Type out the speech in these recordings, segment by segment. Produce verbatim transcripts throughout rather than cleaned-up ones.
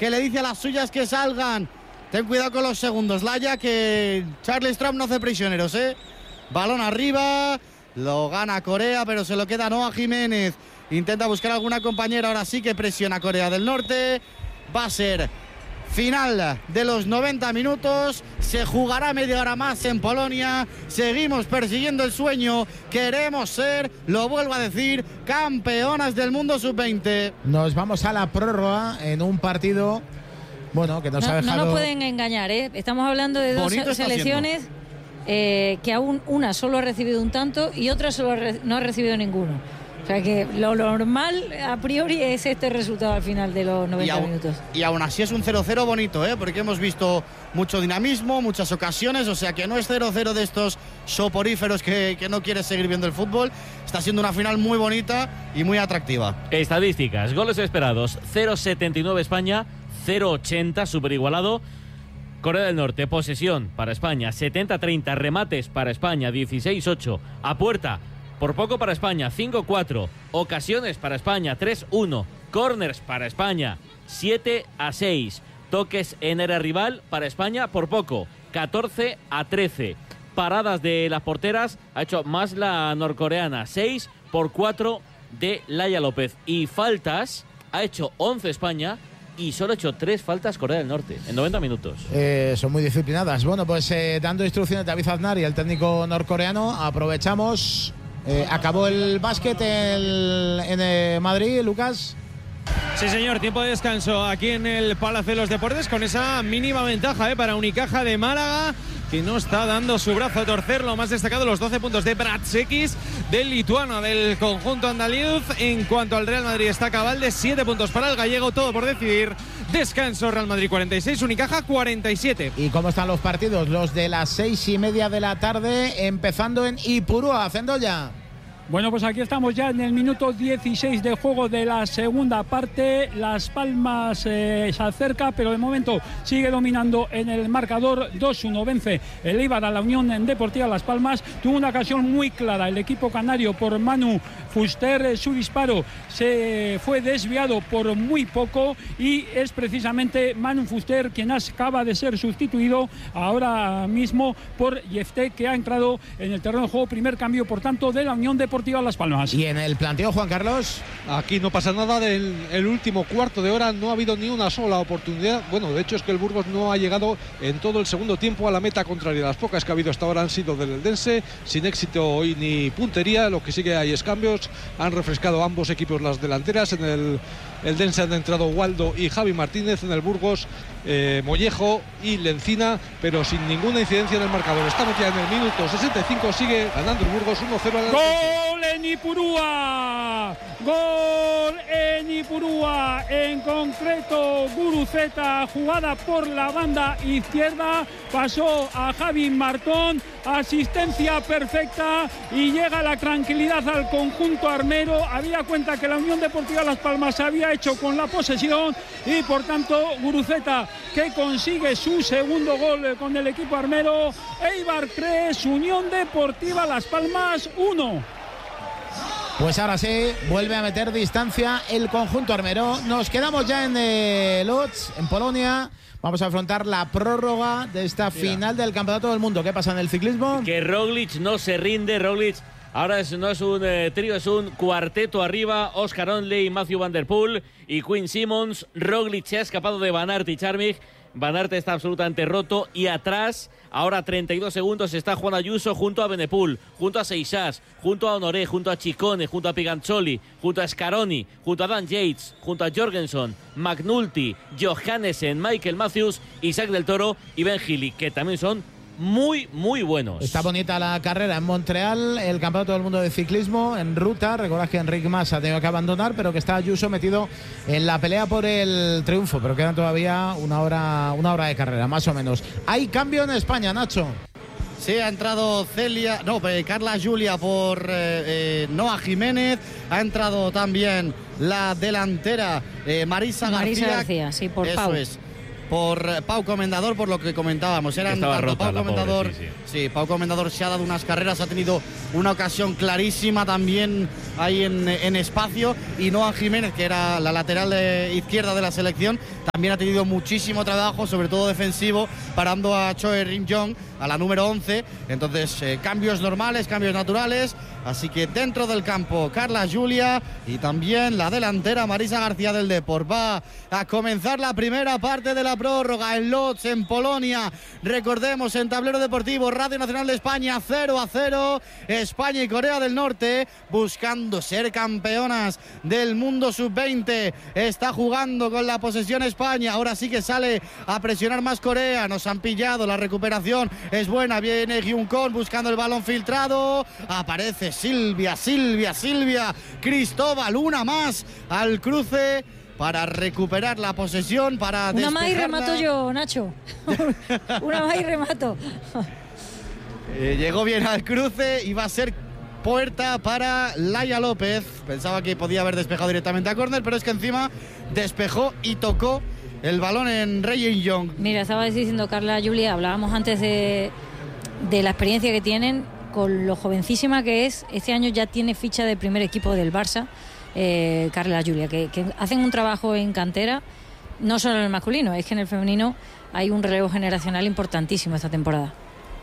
que le dice a las suyas que salgan. Ten cuidado con los segundos, Laya, que Charles Trump no hace prisioneros, ¿eh? Balón arriba, lo gana Corea, pero se lo queda Noah Jiménez. Intenta buscar alguna compañera, ahora sí que presiona Corea del Norte. Va a ser final de los noventa minutos, se jugará media hora más en Polonia. Seguimos persiguiendo el sueño, queremos ser, lo vuelvo a decir, campeonas del mundo sub veinte. Nos vamos a la prórroga en un partido, bueno, que nos no, ha dejado... No nos pueden engañar, ¿eh? Estamos hablando de dos Bonito selecciones eh, que aún una solo ha recibido un tanto y otra solo re- no ha recibido ninguno. O sea que lo normal a priori es este resultado al final de los noventa y aún, minutos. Y aún así es un cero cero bonito, ¿eh? Porque hemos visto mucho dinamismo, muchas ocasiones, o sea que no es cero cero de estos soporíferos que, que no quieres seguir viendo el fútbol. Está siendo una final muy bonita y muy atractiva. Estadísticas, goles esperados, cero setenta y nueve España, cero ochenta, súper igualado. Corea del Norte, posesión para España, setenta treinta, remates para España, dieciséis ocho, a puerta, por poco para España, cinco cuatro, ocasiones para España, tres uno, corners para España, siete a seis, toques en área rival para España, por poco, catorce a trece, paradas de las porteras, ha hecho más la norcoreana, seis por cuatro de Laya López, y faltas, ha hecho once España, y solo ha hecho tres faltas Corea del Norte en noventa minutos. Eh, son muy disciplinadas. Bueno, pues eh, dando instrucciones David Aznar y el técnico norcoreano, aprovechamos. Eh, acabó el básquet el, en eh, Madrid, Lucas. Sí, señor, tiempo de descanso aquí en el Palacio de los Deportes con esa mínima ventaja eh, para Unicaja de Málaga, que no está dando su brazo a torcer. Lo más destacado, los doce puntos de Bratsekis, del lituano del conjunto andaluz. En cuanto al Real Madrid, está Cabalde, siete puntos para el gallego, todo por decidir. Descanso, Real Madrid cuarenta y seis, Unicaja cuarenta y siete. ¿Y cómo están los partidos? Los de las seis y media de la tarde, empezando en Ipurúa, Cendoya. Bueno, pues aquí estamos ya en el minuto dieciséis de juego de la segunda parte. Las Palmas eh, se acerca, pero de momento sigue dominando en el marcador. dos uno vence el Eibar a la Unión Deportiva Las Palmas. Tuvo una ocasión muy clara el equipo canario por Manu Fuster. Su disparo se fue desviado por muy poco y es precisamente Manu Fuster quien acaba de ser sustituido ahora mismo por Yefté, que ha entrado en el terreno de juego. Primer cambio, por tanto, de la Unión Deportiva Las Palmas. Y en el planteo, Juan Carlos. Aquí no pasa nada del el último cuarto de hora, no ha habido ni una sola oportunidad. Bueno, de hecho es que el Burgos no ha llegado en todo el segundo tiempo a la meta contraria. Las pocas que ha habido hasta ahora han sido del Eldense, sin éxito y ni puntería. Lo que sí que hay es cambios. Han refrescado ambos equipos las delanteras. En el Eldense han entrado Waldo y Javi Martínez. En el Burgos eh, Mollejo y Lencina, pero sin ninguna incidencia en el marcador. Estamos ya en el minuto sesenta y cinco, sigue ganando el Burgos uno cero al ¡Gol en Ipurúa! ¡Gol en Ipurúa! En concreto, Guruceta, jugada por la banda izquierda, pasó a Javi Martón, asistencia perfecta y llega la tranquilidad al conjunto armero. Había cuenta que la Unión Deportiva Las Palmas había hecho con la posesión y por tanto Guruceta, que consigue su segundo gol con el equipo armero. Eibar tres, Unión Deportiva Las Palmas uno. Pues ahora sí, vuelve a meter distancia el conjunto armero. Nos quedamos ya en eh, Lodz, en Polonia. Vamos a afrontar la prórroga de esta Mira. final del Campeonato del Mundo. ¿Qué pasa en el ciclismo? Que Roglic no se rinde. Roglic ahora es, no es un eh, trío, es un cuarteto arriba. Oscar Onley, Matthew Van Der Poel y Quinn Simmons. Roglic se ha escapado de Van Aert y Charmig. Van Aert está absolutamente roto y atrás, ahora treinta y dos segundos, está Juan Ayuso junto a Benepul, junto a Seixas, junto a Honoré, junto a Ciccone, junto a Piganzoli, junto a Scaroni, junto a Dan Yates, junto a Jorgensen, McNulty, Johannesen, Michael Matthews, Isaac del Toro y Ben Hilly, que también son muy, muy buenos. Está bonita la carrera en Montreal, el Campeonato del Mundo de Ciclismo en ruta. Recordad que Enric Mas ha tenido que abandonar, pero que está Ayuso metido en la pelea por el triunfo, pero quedan todavía una hora, una hora de carrera, más o menos. Hay cambio en España, Nacho. Sí, ha entrado Celia, no, eh, Carla Julia por eh, eh, Noah Jiménez. Ha entrado también la delantera eh, Marisa García. Marisa García, sí, por Eso Pau. es. por eh, Pau Comendador, por lo que comentábamos. Eran Estaba tanto rota Pau la Comendador, pobre, sí, sí, Pau Comendador se ha dado unas carreras, ha tenido una ocasión clarísima también ahí en, en espacio, y Noah Jiménez, que era la lateral de izquierda de la selección, también ha tenido muchísimo trabajo, sobre todo defensivo, parando a Choi Rim-jong, a la número once. Entonces, eh, cambios normales, cambios naturales. Así que dentro del campo, Carla Julia, y también la delantera Marisa García del Depor. Va a comenzar la primera parte de la prórroga en Lodz, en Polonia. Recordemos, en Tablero Deportivo, Radio Nacional de España, cero a cero. España y Corea del Norte buscando ser campeonas del mundo sub veinte. Está jugando con la posesión España. Ahora sí que sale a presionar más Corea. Nos han pillado, la recuperación es buena. Viene Hyun-Kon buscando el balón filtrado. Aparece Silvia, Silvia, Silvia Cristóbal, una más al cruce para recuperar la posesión, para una más y despejarla. remato yo, Nacho. Una más y remato. eh, llegó bien al cruce y va a ser puerta para Laia López. Pensaba que podía haber despejado directamente a córner, pero es que encima despejó y tocó el balón en Ryan Young. Mira, estaba diciendo Carla Julia, hablábamos antes de, de la experiencia que tienen, con lo jovencísima que es. Este año ya tiene ficha de primer equipo del Barça, eh, Carla Julia, que, que hacen un trabajo en cantera, no solo en el masculino, es que en el femenino hay un relevo generacional importantísimo esta temporada.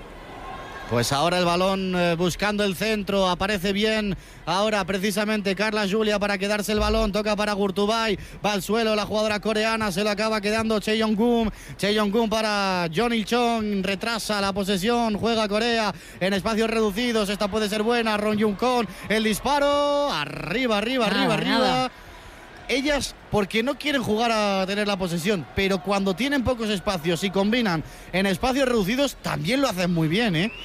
Pues ahora el balón eh, buscando el centro, aparece bien ahora precisamente Carla Julia para quedarse el balón, toca para Gurtubay, va al suelo la jugadora coreana, se lo acaba quedando Che Yong-gun, Che Yong-gun para John Il-chong, retrasa la posesión, juega Corea en espacios reducidos, esta puede ser buena, Ron Yun-kon, el disparo, arriba, arriba, Nada, arriba, arriba. nada. Ellas, porque no quieren jugar a tener la posesión, pero cuando tienen pocos espacios y combinan en espacios reducidos, también lo hacen muy bien, ¿eh?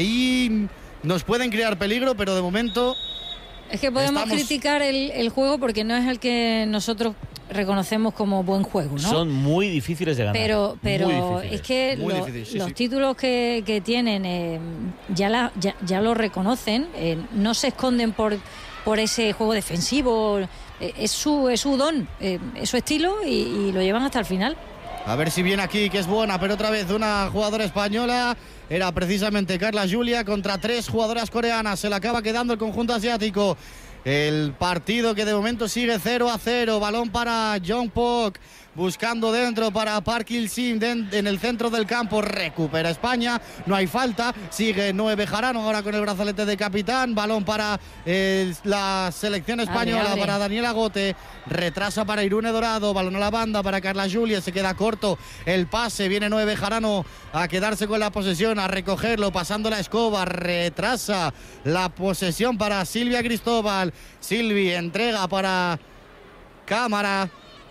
Ahí nos pueden crear peligro, pero de momento... Es que podemos estamos... criticar el, el juego porque no es el que nosotros reconocemos como buen juego, ¿no? Son muy difíciles de ganar. Pero, pero es que Muy lo- difícil, sí, los sí. títulos que, que tienen eh, ya, la, ya, ya lo reconocen, eh, no se esconden por, por ese juego defensivo, eh, es, su, es su don, eh, es su estilo y, y lo llevan hasta el final. A ver si viene aquí, que es buena, pero otra vez una jugadora española. Era precisamente Carla Julia contra tres jugadoras coreanas. Se le acaba quedando el conjunto asiático. El partido que de momento sigue cero a cero. Balón para Jong Pok. Buscando dentro para Park Il-sim en el centro del campo. Recupera España. No hay falta. Sigue Noé Bejarano ahora con el brazalete de capitán. Balón para eh, la selección española, Abre, abre. para Daniela Gote. Retrasa para Irune Dorado. Balón a la banda para Carla Julia. Se queda corto el pase. Viene Noé Bejarano a quedarse con la posesión, a recogerlo, pasando la escoba. Retrasa la posesión para Silvia Cristóbal. Silvi entrega para Cámara.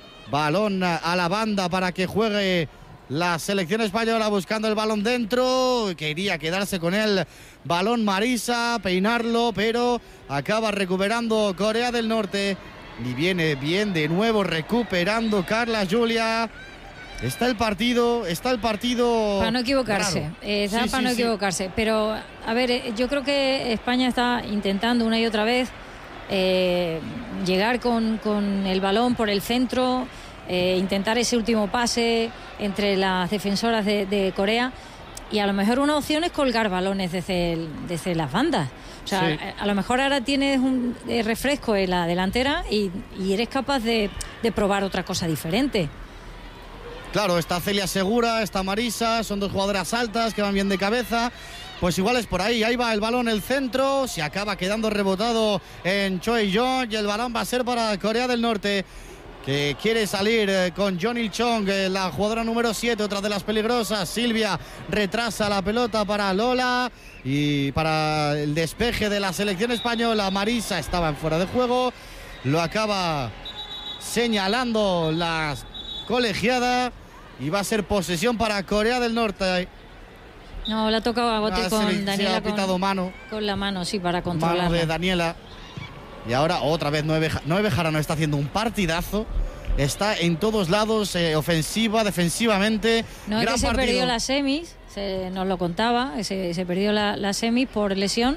Balón a la banda para que juegue la selección española, buscando el balón dentro. Quería quedarse con el balón Marisa, peinarlo, pero acaba recuperando Corea del Norte. Y viene bien de nuevo recuperando Carla Julia. Está el partido, está el partido. Para no equivocarse, raro. eh, está Sí, para sí, no sí. equivocarse. Pero, a ver, eh, yo creo que España está intentando una y otra vez eh, llegar con, con el balón por el centro, eh, intentar ese último pase entre las defensoras de, de Corea, y a lo mejor una opción es colgar balones desde, el- desde las bandas. O sea, Sí. a, a lo mejor ahora tienes un eh, refresco en la delantera y, y eres capaz de, de probar otra cosa diferente. Claro, está Celia Segura, está Marisa, son dos jugadoras altas que van bien de cabeza. Pues igual es por ahí, ahí va el balón, el centro, se acaba quedando rebotado en Choi Jong y el balón va a ser para Corea del Norte, que quiere salir eh, con John Il-chong, eh, la jugadora número siete, otra de las peligrosas. Silvia retrasa la pelota para Lola y para el despeje de la selección española. Marisa estaba en fuera de juego, lo acaba señalando la colegiada y va a ser posesión para Corea del Norte. No, le ha tocado a Gote Ah, se con le- se Daniela ha pitado con, mano. con la mano, sí, para Mano de controlarla. Daniela. Y ahora otra vez Noé Beja- Noé Bejarano está haciendo un partidazo. Está en todos lados, eh, ofensiva, defensivamente. No es Gran que se partido. perdió las semis, se, nos lo contaba, se, se perdió la, la semis por lesión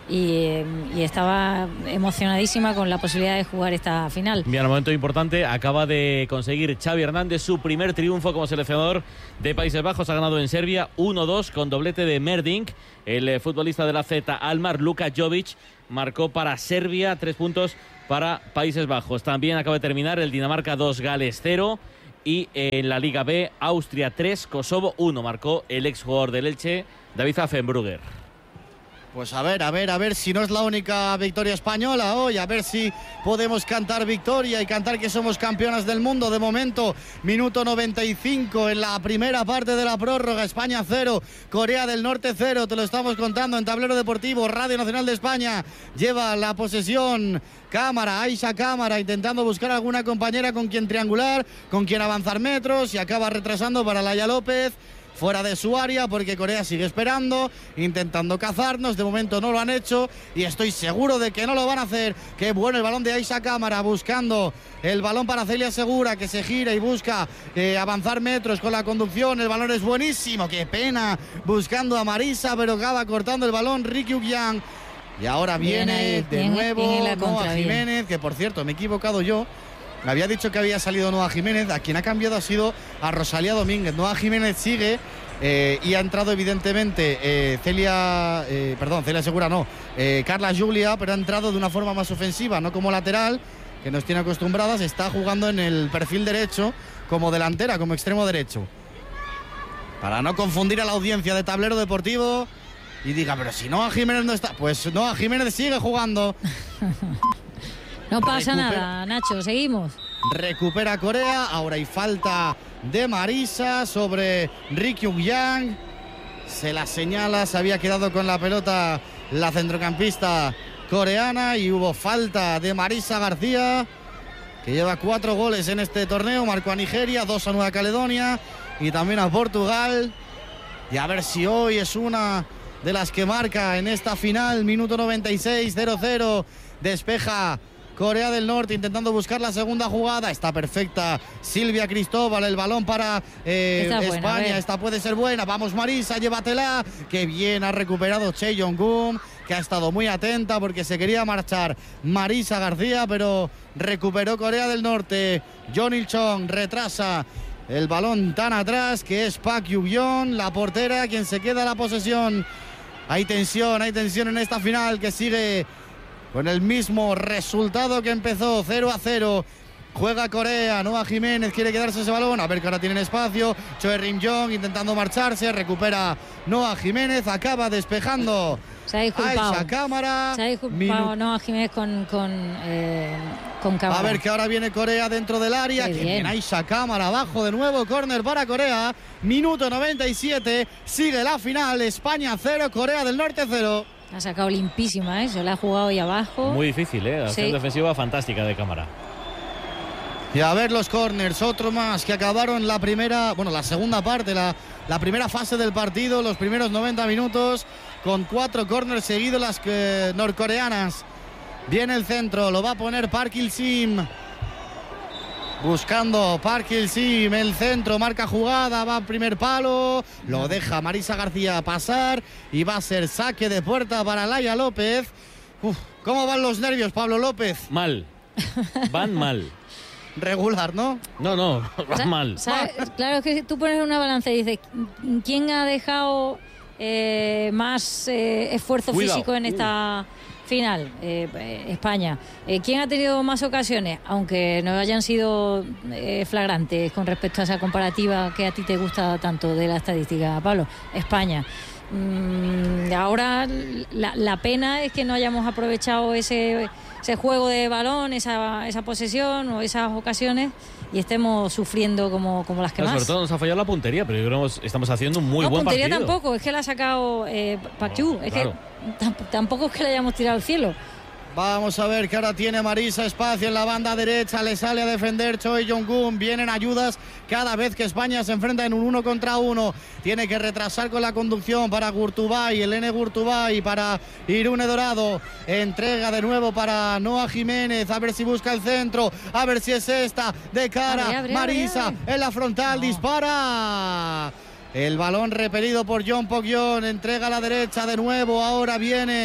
y, y estaba emocionadísima con la posibilidad de jugar esta final. Bien, momento importante, acaba de conseguir Xavi Hernández su primer triunfo como seleccionador de Países Bajos. Ha ganado en Serbia uno dos con doblete de Merdink. El eh, futbolista de la Z Almar, Luka Jovic, marcó para Serbia, tres puntos para Países Bajos. También acaba de terminar el Dinamarca dos, Gales cero. Y en la Liga B, Austria tres, Kosovo uno. Marcó el exjugador del Elche, David Affenbrugger. Pues a ver, a ver, a ver si no es la única victoria española hoy, a ver si podemos cantar victoria y cantar que somos campeonas del mundo. De momento, minuto noventa y cinco en la primera parte de la prórroga, España cero, Corea del Norte cero, te lo estamos contando en Tablero Deportivo, Radio Nacional de España, lleva la posesión Cámara, Aisha Cámara, intentando buscar alguna compañera con quien triangular, con quien avanzar metros y acaba retrasando para Laia López. Fuera de su área porque Corea sigue esperando, intentando cazarnos, de momento no lo han hecho y estoy seguro de que no lo van a hacer. Qué bueno el balón de Aisha Cámara, buscando el balón para Celia Segura, que se gira y busca eh, avanzar metros con la conducción. El balón es buenísimo, qué pena, buscando a Marisa, pero acaba cortando el balón Ricky Uguian. Y ahora viene ahí, de bien, nuevo bien Noa Jiménez, que por cierto me he equivocado yo. Me había dicho que había salido Noa Jiménez, a quien ha cambiado ha sido a Rosalía Domínguez. Noa Jiménez sigue eh, y ha entrado evidentemente eh, Celia, eh, perdón, Celia Segura no, eh, Carla Julia, pero ha entrado de una forma más ofensiva, no como lateral, que nos tiene acostumbradas. Está jugando en el perfil derecho como delantera, como extremo derecho. Para no confundir a la audiencia de Tablero Deportivo y diga, pero si Noa Jiménez no está, pues Noa Jiménez sigue jugando. No pasa Recupera. nada, Nacho, seguimos. Recupera Corea, ahora hay falta de Marisa sobre Ri Kyung-yang. Se la señala, se había quedado con la pelota la centrocampista coreana y hubo falta de Marisa García, que lleva cuatro goles en este torneo, marcó a Nigeria, dos a Nueva Caledonia y también a Portugal. Y a ver si hoy es una de las que marca en esta final. Minuto noventa y seis, cero cero, despeja Corea del Norte intentando buscar la segunda jugada. Está perfecta Silvia Cristóbal, el balón para eh, buena, España. Esta puede ser buena. Vamos Marisa, llévatela. Qué bien ha recuperado Che Jong-gun, que ha estado muy atenta porque se quería marchar Marisa García, pero recuperó Corea del Norte. John Il-chong retrasa el balón tan atrás que es Park Yu-yeon, la portera, quien se queda la posesión. Hay tensión, hay tensión en esta final que sigue con el mismo resultado que empezó, cero a cero. Juega Corea, Noa Jiménez quiere quedarse ese balón, a ver que ahora tienen espacio. Choi Rim-jong intentando marcharse, recupera Noa Jiménez, acaba despejando. Se ha disculpado. Aisha Cámara. Se ha disculpado Noa Jiménez con, con, eh, con Cámara. A ver que ahora viene Corea dentro del área. Qué bien. Aisha Cámara abajo de nuevo, córner para Corea. Minuto noventa y siete, sigue la final. España cero, Corea del Norte cero. Ha sacado limpísima, ¿eh? Se la ha jugado ahí abajo. Muy difícil, ¿eh? La acción sí. defensiva fantástica de Cámara. Y a ver los corners, otro más que acabaron la primera, bueno, la segunda parte, la, la primera fase del partido, los primeros noventa minutos, con cuatro corners seguidos las que, norcoreanas. Viene el centro, lo va a poner Park Il-sim. Buscando Park Il-sim, el centro, marca jugada, va al primer palo, lo deja Marisa García pasar y va a ser saque de puerta para Laia López. Uf, ¿cómo van los nervios, Pablo López? Mal, van mal. Regular, ¿no? No, no, van mal. ¿Sabes? Claro, es que tú pones una balanza y dices, ¿quién ha dejado eh, más eh, esfuerzo Cuidado. físico en esta final? Eh, España. Eh, ¿Quién ha tenido más ocasiones? Aunque no hayan sido eh, flagrantes con respecto a esa comparativa que a ti te gusta tanto de la estadística, Pablo. España. Mm, ahora la, la pena es que no hayamos aprovechado ese, ese juego de balón, esa, esa posesión o esas ocasiones y estemos sufriendo como, como las que claro, más. Sobre todo nos ha fallado la puntería, pero yo creo que estamos haciendo un muy no, buen partido. No, puntería tampoco, es que la ha sacado eh, Pachu, no, es claro. que t- tampoco es que la hayamos tirado al cielo. Vamos a ver que ahora tiene Marisa espacio en la banda derecha, le sale a defender Choi Jong-gun, vienen ayudas cada vez que España se enfrenta en un uno contra uno, tiene que retrasar con la conducción para Gurtubay, Elene Gurtubay para Irune Dorado, entrega de nuevo para Noa Jiménez, a ver si busca el centro, a ver si es esta, de cara, abre, abre, Marisa abre, abre. en la frontal, no. dispara. El balón repelido por John Pok-yeon, entrega a la derecha de nuevo, ahora viene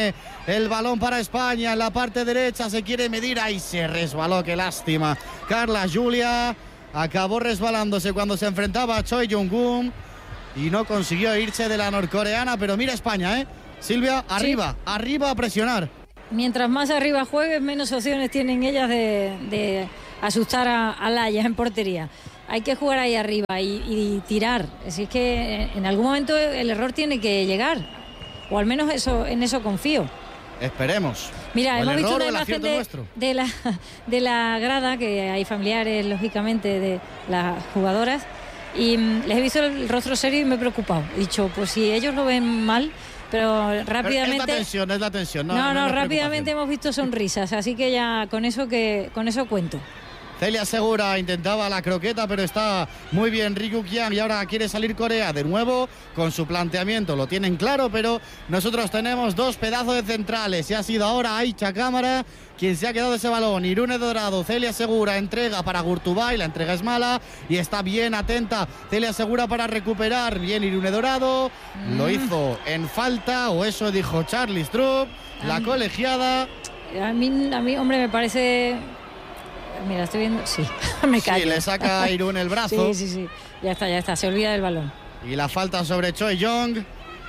El balón para España en la parte derecha, se quiere medir, ahí se resbaló, qué lástima. Carla Julia acabó resbalándose cuando se enfrentaba a Choi Jung-kook y no consiguió irse de la norcoreana, pero mira España, ¿eh? Silvia, arriba, sí. arriba a presionar. Mientras más arriba juegues, menos opciones tienen ellas de, de asustar a, a Laya en portería. Hay que jugar ahí arriba y, y tirar. Así es que en algún momento el error tiene que llegar, o al menos eso, en eso confío. Esperemos. Mira, hemos visto una imagen de, de, la, de la grada, que hay familiares, lógicamente, de las jugadoras, y mm, les he visto el rostro serio y me he preocupado. He dicho, pues si ellos lo ven mal, pero rápidamente... Pero es la tensión, es la tensión. No, no, no, no, no rápidamente hemos visto sonrisas, así que ya con eso, que, con eso cuento. Celia Segura intentaba la croqueta, pero está muy bien Riku Kiang, y ahora quiere salir Corea de nuevo con su planteamiento. Lo tienen claro, pero nosotros tenemos dos pedazos de centrales y ha sido ahora Aicha Cámara quien se ha quedado ese balón. Irune Dorado, Celia Segura, entrega para Gurtubay, la entrega es mala y está bien atenta Celia Segura para recuperar. Bien Irune Dorado, mm. lo hizo en falta, o eso dijo Charlie Strupp, la colegiada. A mí, a mí, hombre, me parece... Mira, estoy viendo... Sí, me callo. Sí, le saca a Irún el brazo. Sí, sí, sí. Ya está, ya está. Se olvida del balón. Y la falta sobre Choi Jong.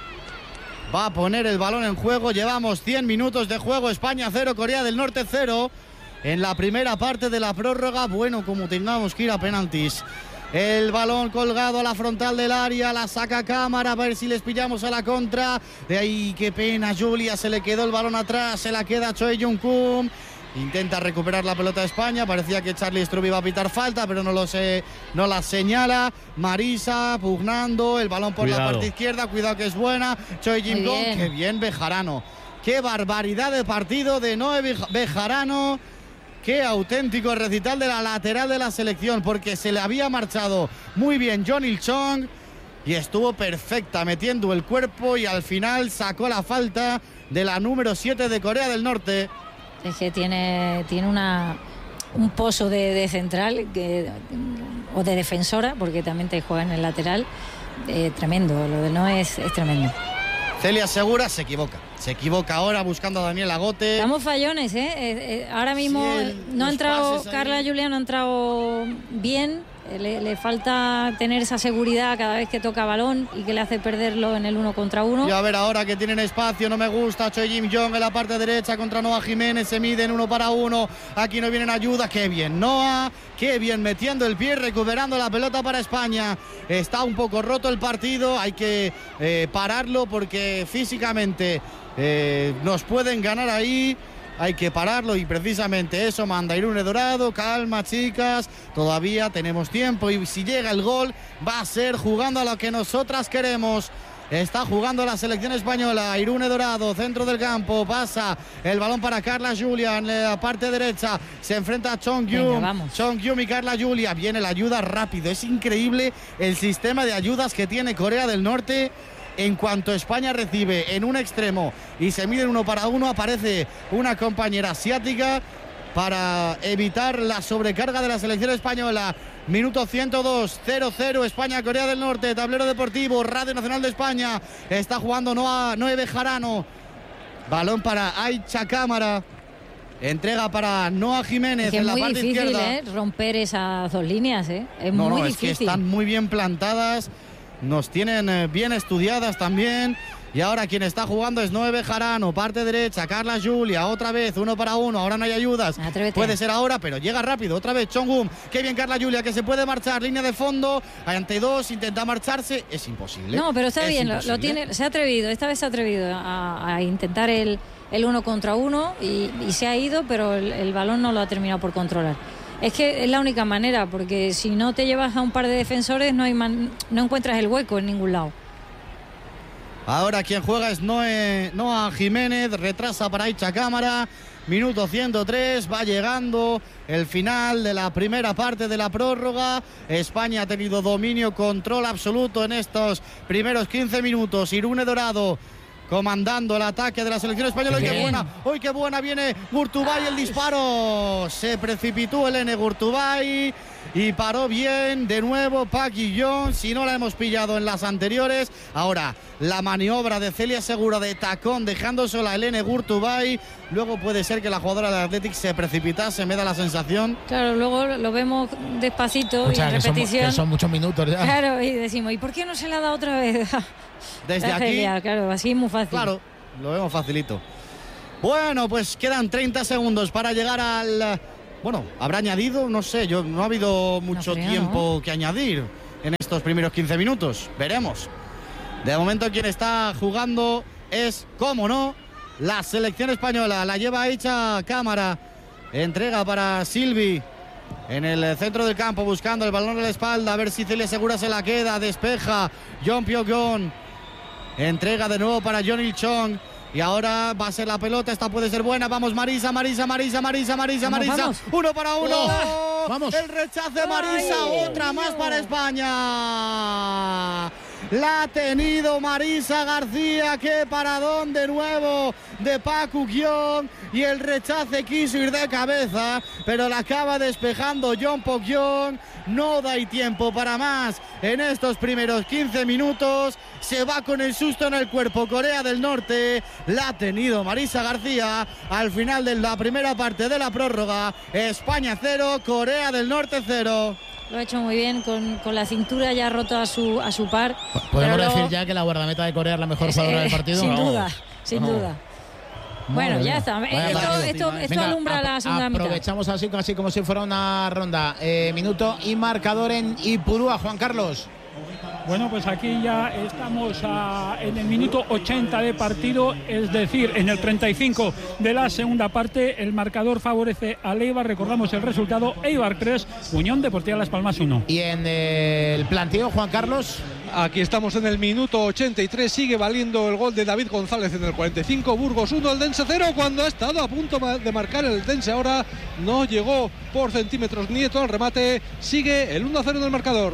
Va a poner el balón en juego. Llevamos cien minutos de juego. España cero, Corea del Norte cero. En la primera parte de la prórroga. Bueno, como tengamos que ir a penaltis. El balón colgado a la frontal del área. La saca Cámara. A ver si les pillamos a la contra. De ahí, qué pena. Julia, se le quedó el balón atrás. Se la queda Choi Jong-kook. Intenta recuperar la pelota de España. Parecía que Charlie Strupp iba a pitar falta, pero no lo sé, no la señala. Marisa pugnando, el balón por Cuidado. la parte izquierda. Cuidado que es buena. Choi Jim-gong, qué bien Bejarano. Qué barbaridad de partido de Noé Bejarano. Qué auténtico recital de la lateral de la selección, porque se le había marchado muy bien John Il-chong y estuvo perfecta metiendo el cuerpo, y al final sacó la falta de la número siete de Corea del Norte. Es que tiene, tiene una, un pozo de, de central que, o de defensora, porque también te juega en el lateral, eh, tremendo. Lo de no es, es tremendo. Celia Segura se equivoca. Se equivoca ahora buscando a Daniel Agote. Estamos fallones, ¿eh? eh, eh ahora mismo sí, el, no ha entrado, Carla Julia no ha entrado bien. Le, le falta tener esa seguridad cada vez que toca balón y que le hace perderlo en el uno contra uno. Y a ver ahora que tienen espacio, no me gusta. Choi Jim-jong en la parte derecha contra Noah Jiménez, se miden uno para uno. Aquí no vienen ayudas. Qué bien Noah, qué bien metiendo el pie, recuperando la pelota para España. Está un poco roto el partido, hay que eh, pararlo porque físicamente eh, nos pueden ganar ahí. Hay que pararlo y precisamente eso manda Irune Dorado. Calma, chicas, todavía tenemos tiempo, y si llega el gol va a ser jugando a lo que nosotras queremos. Está jugando la selección española. Irune Dorado, centro del campo, pasa el balón para Carla Julia en la parte derecha, se enfrenta a Chong Kyum. Chong Kyum y Carla Julia. Viene la ayuda rápido. Es increíble el sistema de ayudas que tiene Corea del Norte. En cuanto España recibe en un extremo y se miden uno para uno, aparece una compañera asiática para evitar la sobrecarga de la selección española. Minuto ciento dos, cero cero, España, Corea del Norte, tablero deportivo, Radio Nacional de España. Está jugando Noah, Noé Bejarano. Balón para Aicha Cámara. Entrega para Noah Jiménez, es que en la parte difícil, izquierda. Es muy difícil, ¿eh? Romper esas dos líneas, ¿eh? Es no, muy no, difícil. Es que están muy bien plantadas. Nos tienen bien estudiadas también. Y ahora quien está jugando es Noé Bejarano, parte derecha, Carla Julia, otra vez, uno para uno, ahora no hay ayudas. Atrévete. Puede ser ahora, pero llega rápido, otra vez Chong-um, qué bien Carla Julia, que se puede marchar, línea de fondo, ante dos, intenta marcharse, es imposible. No, pero está es bien, lo, lo tiene, se ha atrevido, esta vez se ha atrevido a, a intentar el, el uno contra uno y, y se ha ido, pero el, el balón no lo ha terminado por controlar. Es que es la única manera, porque si no te llevas a un par de defensores no hay man, no encuentras el hueco en ningún lado. Ahora quien juega es Noé, Noah Jiménez, retrasa para Aicha Cámara, minuto ciento tres, va llegando el final de la primera parte de la prórroga. España ha tenido dominio, control absoluto en estos primeros quince minutos. Irune Dorado comandando el ataque de la selección española. ¡Uy, qué buena! ¡Uy, qué buena! Viene Gurtubay, el disparo. Se precipitó el N. Gurtubay. y paró bien de nuevo Park Ji-yeon, si no la hemos pillado en las anteriores. Ahora la maniobra de Celia Segura de tacón dejando sola a Helene Gurtubay. Luego puede ser que la jugadora de Athletic se precipitase, me da la sensación. Claro, luego lo vemos despacito. O sea, y en que repetición. Son, que son muchos minutos ya. Claro, y decimos, ¿y por qué no se la ha dado otra vez? Desde aquí. Celia, claro, así es muy fácil. Claro, lo vemos facilito. Bueno, pues quedan treinta segundos para llegar al... Bueno, ¿habrá añadido? No sé, yo no ha habido mucho no creo, tiempo ¿no? que añadir en estos primeros quince minutos. Veremos. De momento quien está jugando es, cómo no, la selección española. La lleva hecha cámara. Entrega para Silvi en el centro del campo buscando el balón a la espalda. A ver si Celia Segura se la queda. Despeja Jeon Pyong-gon. Entrega de nuevo para Jeon Il-chong. Y ahora va a ser la pelota, esta puede ser buena. Vamos Marisa, Marisa, Marisa, Marisa, Marisa, Vamos, Marisa. vamos. Uno para uno. Oh, vamos. El rechace Marisa, Ay, otra Dios más mío. para España. La ha tenido Marisa García. Qué paradón de nuevo de Park Ji-yeon. Y el rechace quiso ir de cabeza, pero la acaba despejando Jeon Pyong-gon. No da tiempo para más en estos primeros quince minutos. Se va con el susto en el cuerpo Corea del Norte. La ha tenido Marisa García al final de la primera parte de la prórroga. España cero, Corea del Norte cero. Lo ha hecho muy bien, con, con la cintura ya roto a su, a su par. ¿Podemos Pero decir luego- ya que la guardameta de Corea es la mejor Es- jugadora eh, del partido? Sin No. duda, sin No. duda. Bueno, Madre ya mía. está. Vaya Esto, partido. esto, esto Venga, alumbra ap- la segunda mitad. aprovechamos así casi como si fuera una ronda. Eh, minuto y marcador en Ipurúa, Juan Carlos. Bueno, pues aquí ya estamos a- en el minuto ochenta de partido, es decir, en el treinta y cinco de la segunda parte. El marcador favorece al Eibar. Recordamos el resultado: Eibar tres, Unión Deportiva Las Palmas uno. Y en eh, el planteo, Juan Carlos. Aquí estamos en el minuto ochenta y tres, sigue valiendo el gol de David González en el cuarenta y cinco, Burgos uno, el Dense cero, cuando ha estado a punto de marcar el Dense ahora, no llegó por centímetros Nieto al remate, sigue el uno a cero en el marcador.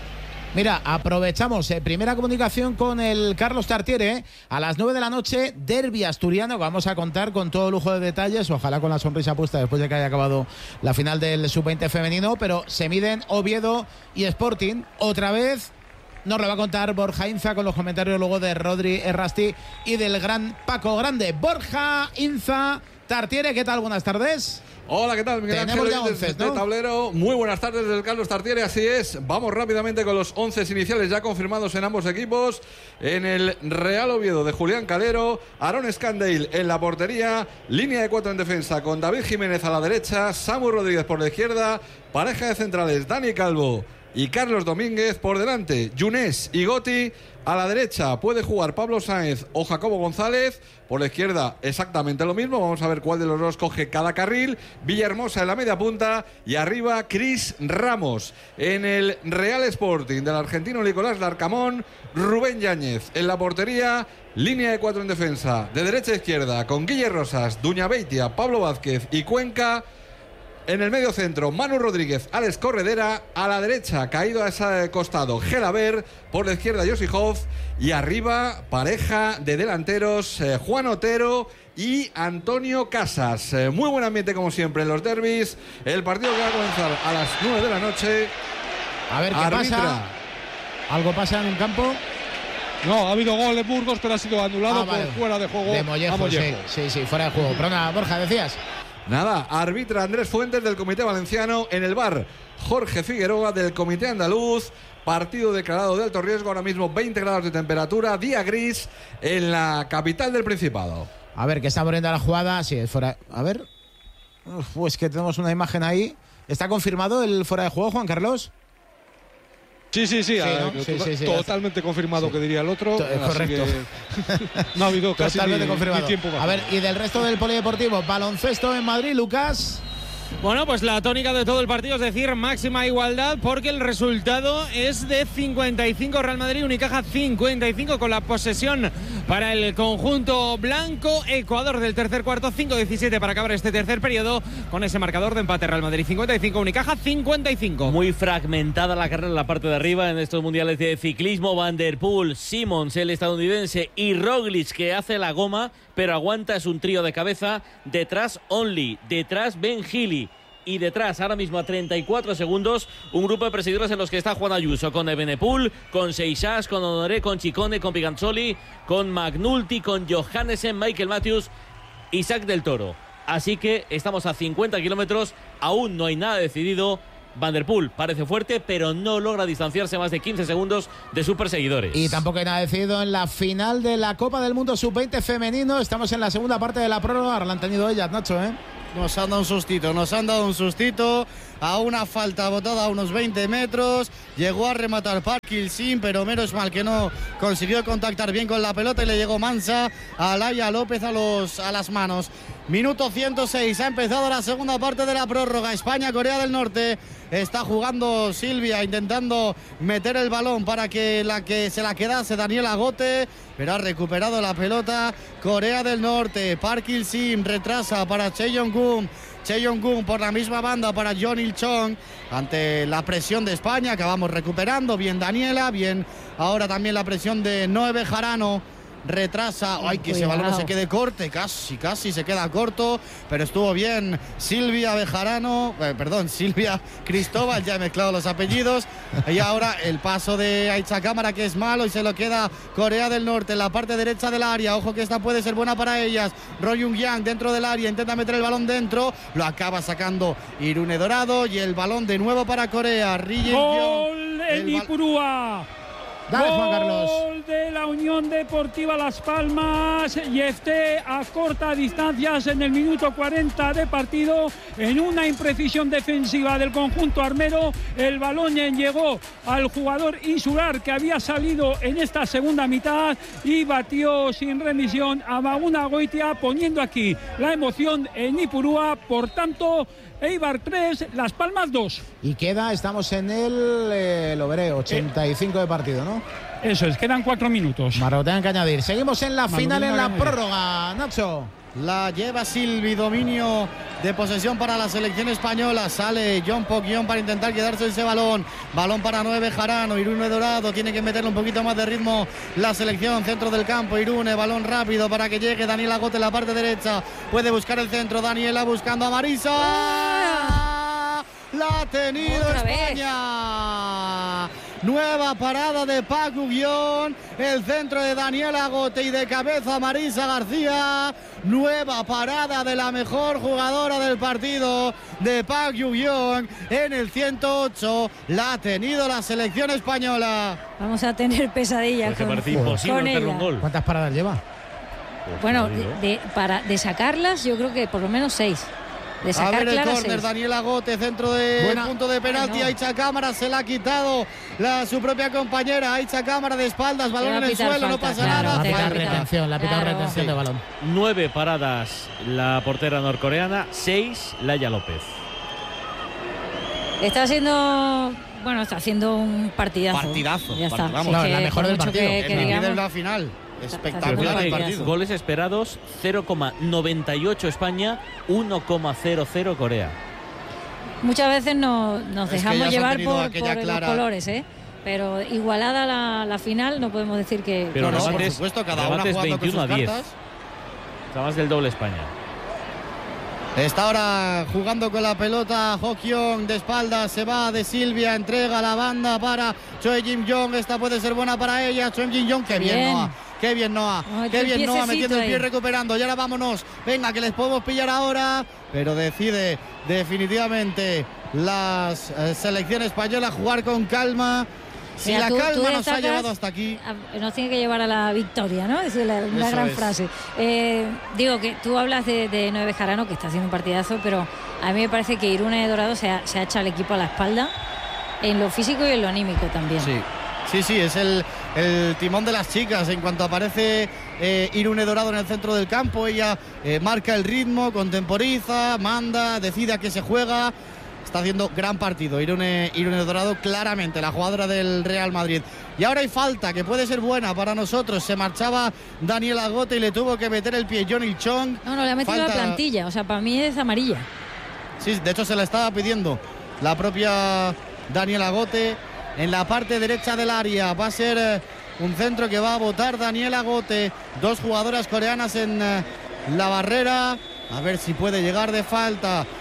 Mira, aprovechamos eh, primera comunicación con el Carlos Tartiere eh, a las nueve de la noche, derbi asturiano, que vamos a contar con todo lujo de detalles, ojalá con la sonrisa puesta después de que haya acabado la final del sub veinte femenino, pero se miden Oviedo y Sporting, otra vez. Nos lo va a contar Borja Inza con los comentarios luego de Rodri Errasti y del gran Paco Grande. Borja Inza, Tartiere, ¿qué tal? Buenas tardes. Hola, ¿qué tal? Miguel Tenemos Ángel ya Oyentes once, de ¿no? tablero. Muy buenas tardes desde el Carlos Tartiere, así es. Vamos rápidamente con los once iniciales ya confirmados en ambos equipos. En el Real Oviedo de Julián Calero, Aaron Scandale en la portería, línea de cuatro en defensa con David Jiménez a la derecha, Samu Rodríguez por la izquierda, pareja de centrales Dani Calvo y Carlos Domínguez por delante, Younes y Goti. A la derecha puede jugar Pablo Sáenz o Jacobo González. Por la izquierda exactamente lo mismo. Vamos a ver cuál de los dos coge cada carril. Villahermosa en la media punta. Y arriba Cris Ramos. En el Real Sporting del argentino Nicolás Larcamón, Rubén Yáñez en la portería. Línea de cuatro en defensa. De derecha a izquierda con Guille Rosas, Duña Beitia, Pablo Vázquez y Cuenca. En el medio centro, Manu Rodríguez, Alex Corredera. A la derecha, caído a ese costado, Gelaber. Por la izquierda, Josi Hoff. Y arriba, pareja de delanteros, eh, Juan Otero y Antonio Casas. Eh, muy buen ambiente, como siempre, en los derbis. El partido que va a comenzar a las nueve de la noche. A ver qué Arbitra. pasa. ¿Algo pasa en un campo? No, ha habido gol en Burgos, pero ha sido anulado Ah, vale. por fuera de juego. De Mollejo, a Mollejo. sí, sí, sí, fuera de juego. Perdona, Borja, decías. Nada, arbitra Andrés Fuentes del Comité Valenciano. En el bar, Jorge Figueroa del Comité Andaluz. Partido declarado de alto riesgo, ahora mismo veinte grados de temperatura, día gris en la capital del Principado. A ver, que está abriendo la jugada. Sí, es fuera. A ver. Uf, pues que tenemos una imagen ahí. ¿Está confirmado el fuera de juego, Juan Carlos? Sí, sí, sí, Sí, ah, ¿no? to- Sí, sí, sí. totalmente confirmado, Sí. que diría el otro. To- es así correcto. que no ha habido casi Totalmente ni, confirmado. ni tiempo más. A ver, y del resto del polideportivo, baloncesto en Madrid, Lucas. Bueno, pues la tónica de todo el partido, es decir, máxima igualdad, porque el resultado es de cincuenta y cinco Real Madrid, Unicaja cincuenta y cinco, con la posesión para el conjunto blanco. Ecuador del tercer cuarto, cinco diecisiete para acabar este tercer periodo, con ese marcador de empate. Real Madrid cincuenta y cinco, Unicaja cincuenta y cinco. Muy fragmentada la carrera en la parte de arriba en estos mundiales de ciclismo. Van der Poel, Simmons, el estadounidense, y Roglic, que hace la goma, pero aguanta, es un trío de cabeza. Detrás Only, detrás Ben Healy y detrás, ahora mismo a treinta y cuatro segundos, un grupo de perseguidores en los que está Juan Ayuso, con Evenepoel, con Seixas, con Honoré, con Ciccone, con Piganzoli, con McNulty, con Johannesen, Michael Matthews, Isaac del Toro. Así que estamos a cincuenta kilómetros, aún no hay nada decidido. Van der Poel parece fuerte, pero no logra distanciarse más de quince segundos de sus perseguidores. Y tampoco hay nada decidido en la final de la Copa del Mundo sub veinte femenino. Estamos en la segunda parte de la prórroga. Ahora la han tenido ellas, Nacho, ¿eh? Nos han dado un sustito, nos han dado un sustito a una falta botada a unos veinte metros. Llegó a rematar Parkinson, pero menos mal que no consiguió contactar bien con la pelota y le llegó mansa a Laia López a, los, a las manos. Minuto ciento seis, ha empezado la segunda parte de la prórroga. España, Corea del Norte. Está jugando Silvia, intentando meter el balón para que la que se la quedase Daniela Gote, pero ha recuperado la pelota Corea del Norte. Park Il-sim retrasa para Che Yong-gun. Che Yong-gun por la misma banda para John Il-chong. Ante la presión de España, acabamos recuperando. Bien Daniela, bien ahora también la presión de Noé Bejarano. Retrasa, ay, que ese balón no se quede corte, casi, casi se queda corto, pero estuvo bien Silvia Bejarano, eh, perdón, Silvia Cristóbal, ya he mezclado los apellidos, y ahora el paso de Aicha Cámara, que es malo, y se lo queda Corea del Norte en la parte derecha del área. Ojo que esta puede ser buena para ellas. Ro Yung-yang dentro del área, intenta meter el balón dentro, lo acaba sacando Irune Dorado, y el balón de nuevo para Corea. Ri Gol en Ipurúa. Dale, Juan Carlos. Gol de la Unión Deportiva Las Palmas. Y este a corta distancias en el minuto cuarenta de partido. En una imprecisión defensiva del conjunto armero, el balón llegó al jugador insular que había salido en esta segunda mitad y batió sin remisión a Maguna Goitia, poniendo aquí la emoción en Ipurúa. Por tanto, Eibar tres, Las Palmas dos. Y queda, estamos en el, eh, lo veré, ochenta y cinco de partido, ¿no? Eso es, quedan cuatro minutos. Maro, tengan que añadir. Seguimos en la Manu, final, en la añadir. prórroga, Nacho. La lleva Silvi, dominio de posesión para la selección española. Sale John Pok-yong para intentar quedarse ese balón. Balón para Noé Bejarano. Irune Dorado tiene que meterle un poquito más de ritmo la selección. Centro del campo, Irune, balón rápido para que llegue Daniela Gote en la parte derecha. Puede buscar el centro. Daniela buscando a Marisa. ¡Ah! La ha tenido Otra España. Vez. Nueva parada de Park Yu-yeon, el centro de Daniela Gote y de cabeza Marisa García. Nueva parada de la mejor jugadora del partido, de Park Yu-yeon, en el ciento ocho. La ha tenido la selección española. Vamos a tener pesadillas Porque con, parece imposible con hacer ella. un gol. ¿Cuántas paradas lleva? Bueno, de, de- para, de sacarlas yo creo que por lo menos seis. De A sacar ver el claras córner, seis. Daniela Gote, centro de Buena. punto de penalti. Ay, no. Aicha Cámara se la ha quitado la, su propia compañera. Aicha Cámara de espaldas, balón va a en el pitar suelo, no falta, pasa claro, La nada. te va a pita pitar. retención, la pita Claro. retención Sí. de balón. Nueve paradas la portera norcoreana, seis Laia López. Está haciendo, bueno, está haciendo un partidazo. Partidazo, Ya está. part- vamos. Sí, No, que la mejor por del mucho partido. que- El que líder digamos- de la final. Pero Espectacular Fíjate, el ya. partido. goles esperados, cero coma noventa y ocho España, uno coma cero cero Corea. Muchas veces no, nos Es que dejamos ellas han llevar tenido por, aquella por clara- los colores, ¿eh? Pero igualada la, la final, no podemos decir que... Pero No, no, por remates- supuesto, cada una remates jugando con sus veintiuno a diez. cartas. Está más del doble España. Está ahora jugando con la pelota Ho-kyung de espaldas, se va de Silvia, entrega la banda para Choi Jin-yong. Esta puede ser buena para ella. Choi Jin-yong, qué bien, Bien. Noah. Qué bien, Noah. Oh, Qué el bien, Noah, piececito metiendo el pie, ahí. recuperando. Y ahora vámonos. Venga, que les podemos pillar ahora. Pero decide definitivamente las eh, selección española jugar con calma. Si Mira, la tú- tú calma nos ha destacas- llevado hasta aquí. a- Nos tiene que llevar a la victoria, ¿no? Es la- una Eso gran es. frase. Eh, digo que tú hablas de, de Noé Bejarano, que está haciendo un partidazo, pero a mí me parece que Irune Dorado se ha, se ha echado al equipo a la espalda, en lo físico y en lo anímico también. Sí, sí, sí, es el, el timón de las chicas. En cuanto aparece eh, Irune Dorado en el centro del campo, ella eh, marca el ritmo, contemporiza, manda, decide a qué se juega. Está haciendo gran partido Irune, Irune Dorado, claramente la jugadora del Real Madrid. Y ahora hay falta que puede ser buena para nosotros. Se marchaba Daniela Gote y le tuvo que meter el pie John Il-chong. No, no, le ha metido Falta- la plantilla, o sea, para mí es amarilla. Sí, de hecho se la estaba pidiendo la propia Daniela Gote. En la parte derecha del área va a ser eh, un centro que va a botar Daniela Gote. Dos jugadoras coreanas en eh, la barrera. A ver si puede llegar de falta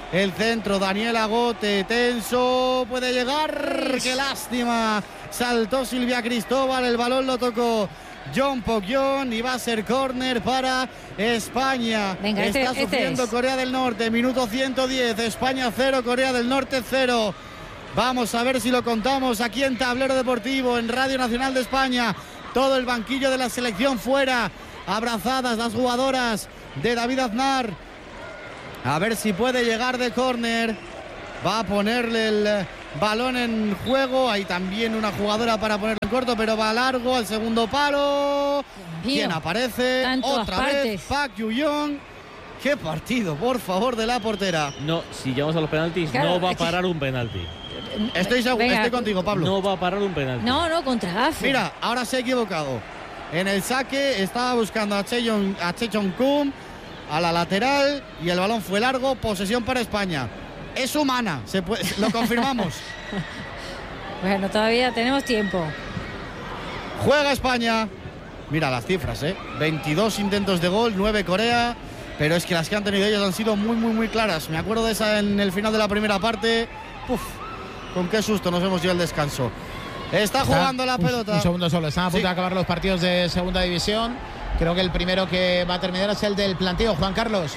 El centro, Daniel Agote, tenso, puede llegar. ¡Qué lástima! Saltó Silvia Cristóbal, el balón lo tocó John Pogyon y va a ser córner para España. Venga, Está este, sufriendo este es. Corea del Norte, minuto ciento diez, España cero, Corea del Norte cero. Vamos a ver si lo contamos aquí en Tablero Deportivo, en Radio Nacional de España. Todo el banquillo de la selección fuera, abrazadas las jugadoras de David Aznar. A ver si puede llegar de córner. Va a ponerle el balón en juego. Hay también una jugadora para ponerlo en corto, pero va largo al segundo palo. ¿Quién aparece? Otra vez Park Yu-young. Qué partido, por favor, de la portera. No, si llegamos a los penaltis, Claro, no va a es que- parar un penalti. Estoy, seguro, Venga. estoy contigo, Pablo. No va a parar un penalti. No, no, contra Gafe. Mira, ahora se ha equivocado. En el saque estaba buscando a Cheon, a Chechon Kum a la lateral y el balón fue largo. Posesión para España. Es humana, se puede, lo confirmamos. Bueno, todavía tenemos tiempo. Juega España. Mira las cifras, ¿eh? veintidós intentos de gol, nueve Corea. Pero es que las que han tenido ellos han sido muy, muy, muy claras. Me acuerdo de esa en el final de la primera parte. Uf, con qué susto nos hemos ido al descanso. Está jugando la un, pelota. Un segundo solo, están a punto Sí. de acabar los partidos de segunda división. Creo que el primero que va a terminar es el del planteo, Juan Carlos.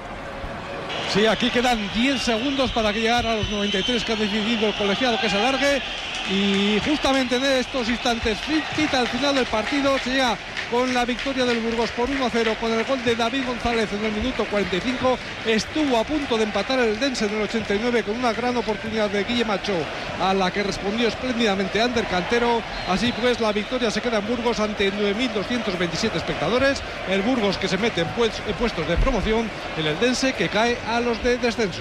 Sí, aquí quedan diez segundos para que llegar a los noventa y tres que ha decidido el colegiado que se alargue. Y justamente en estos instantes, cita al final del partido, se llega con la victoria del Burgos por uno a cero, con el gol de David González en el minuto cuarenta y cinco. Estuvo a punto de empatar el Dense en el ochenta y nueve con una gran oportunidad de Guille Macho, a la que respondió espléndidamente Ander Cantero. Así pues, la victoria se queda en Burgos ante nueve mil doscientos veintisiete espectadores. El Burgos que se mete en, pues, en puestos de promoción, en el Dense que cae a los de descenso.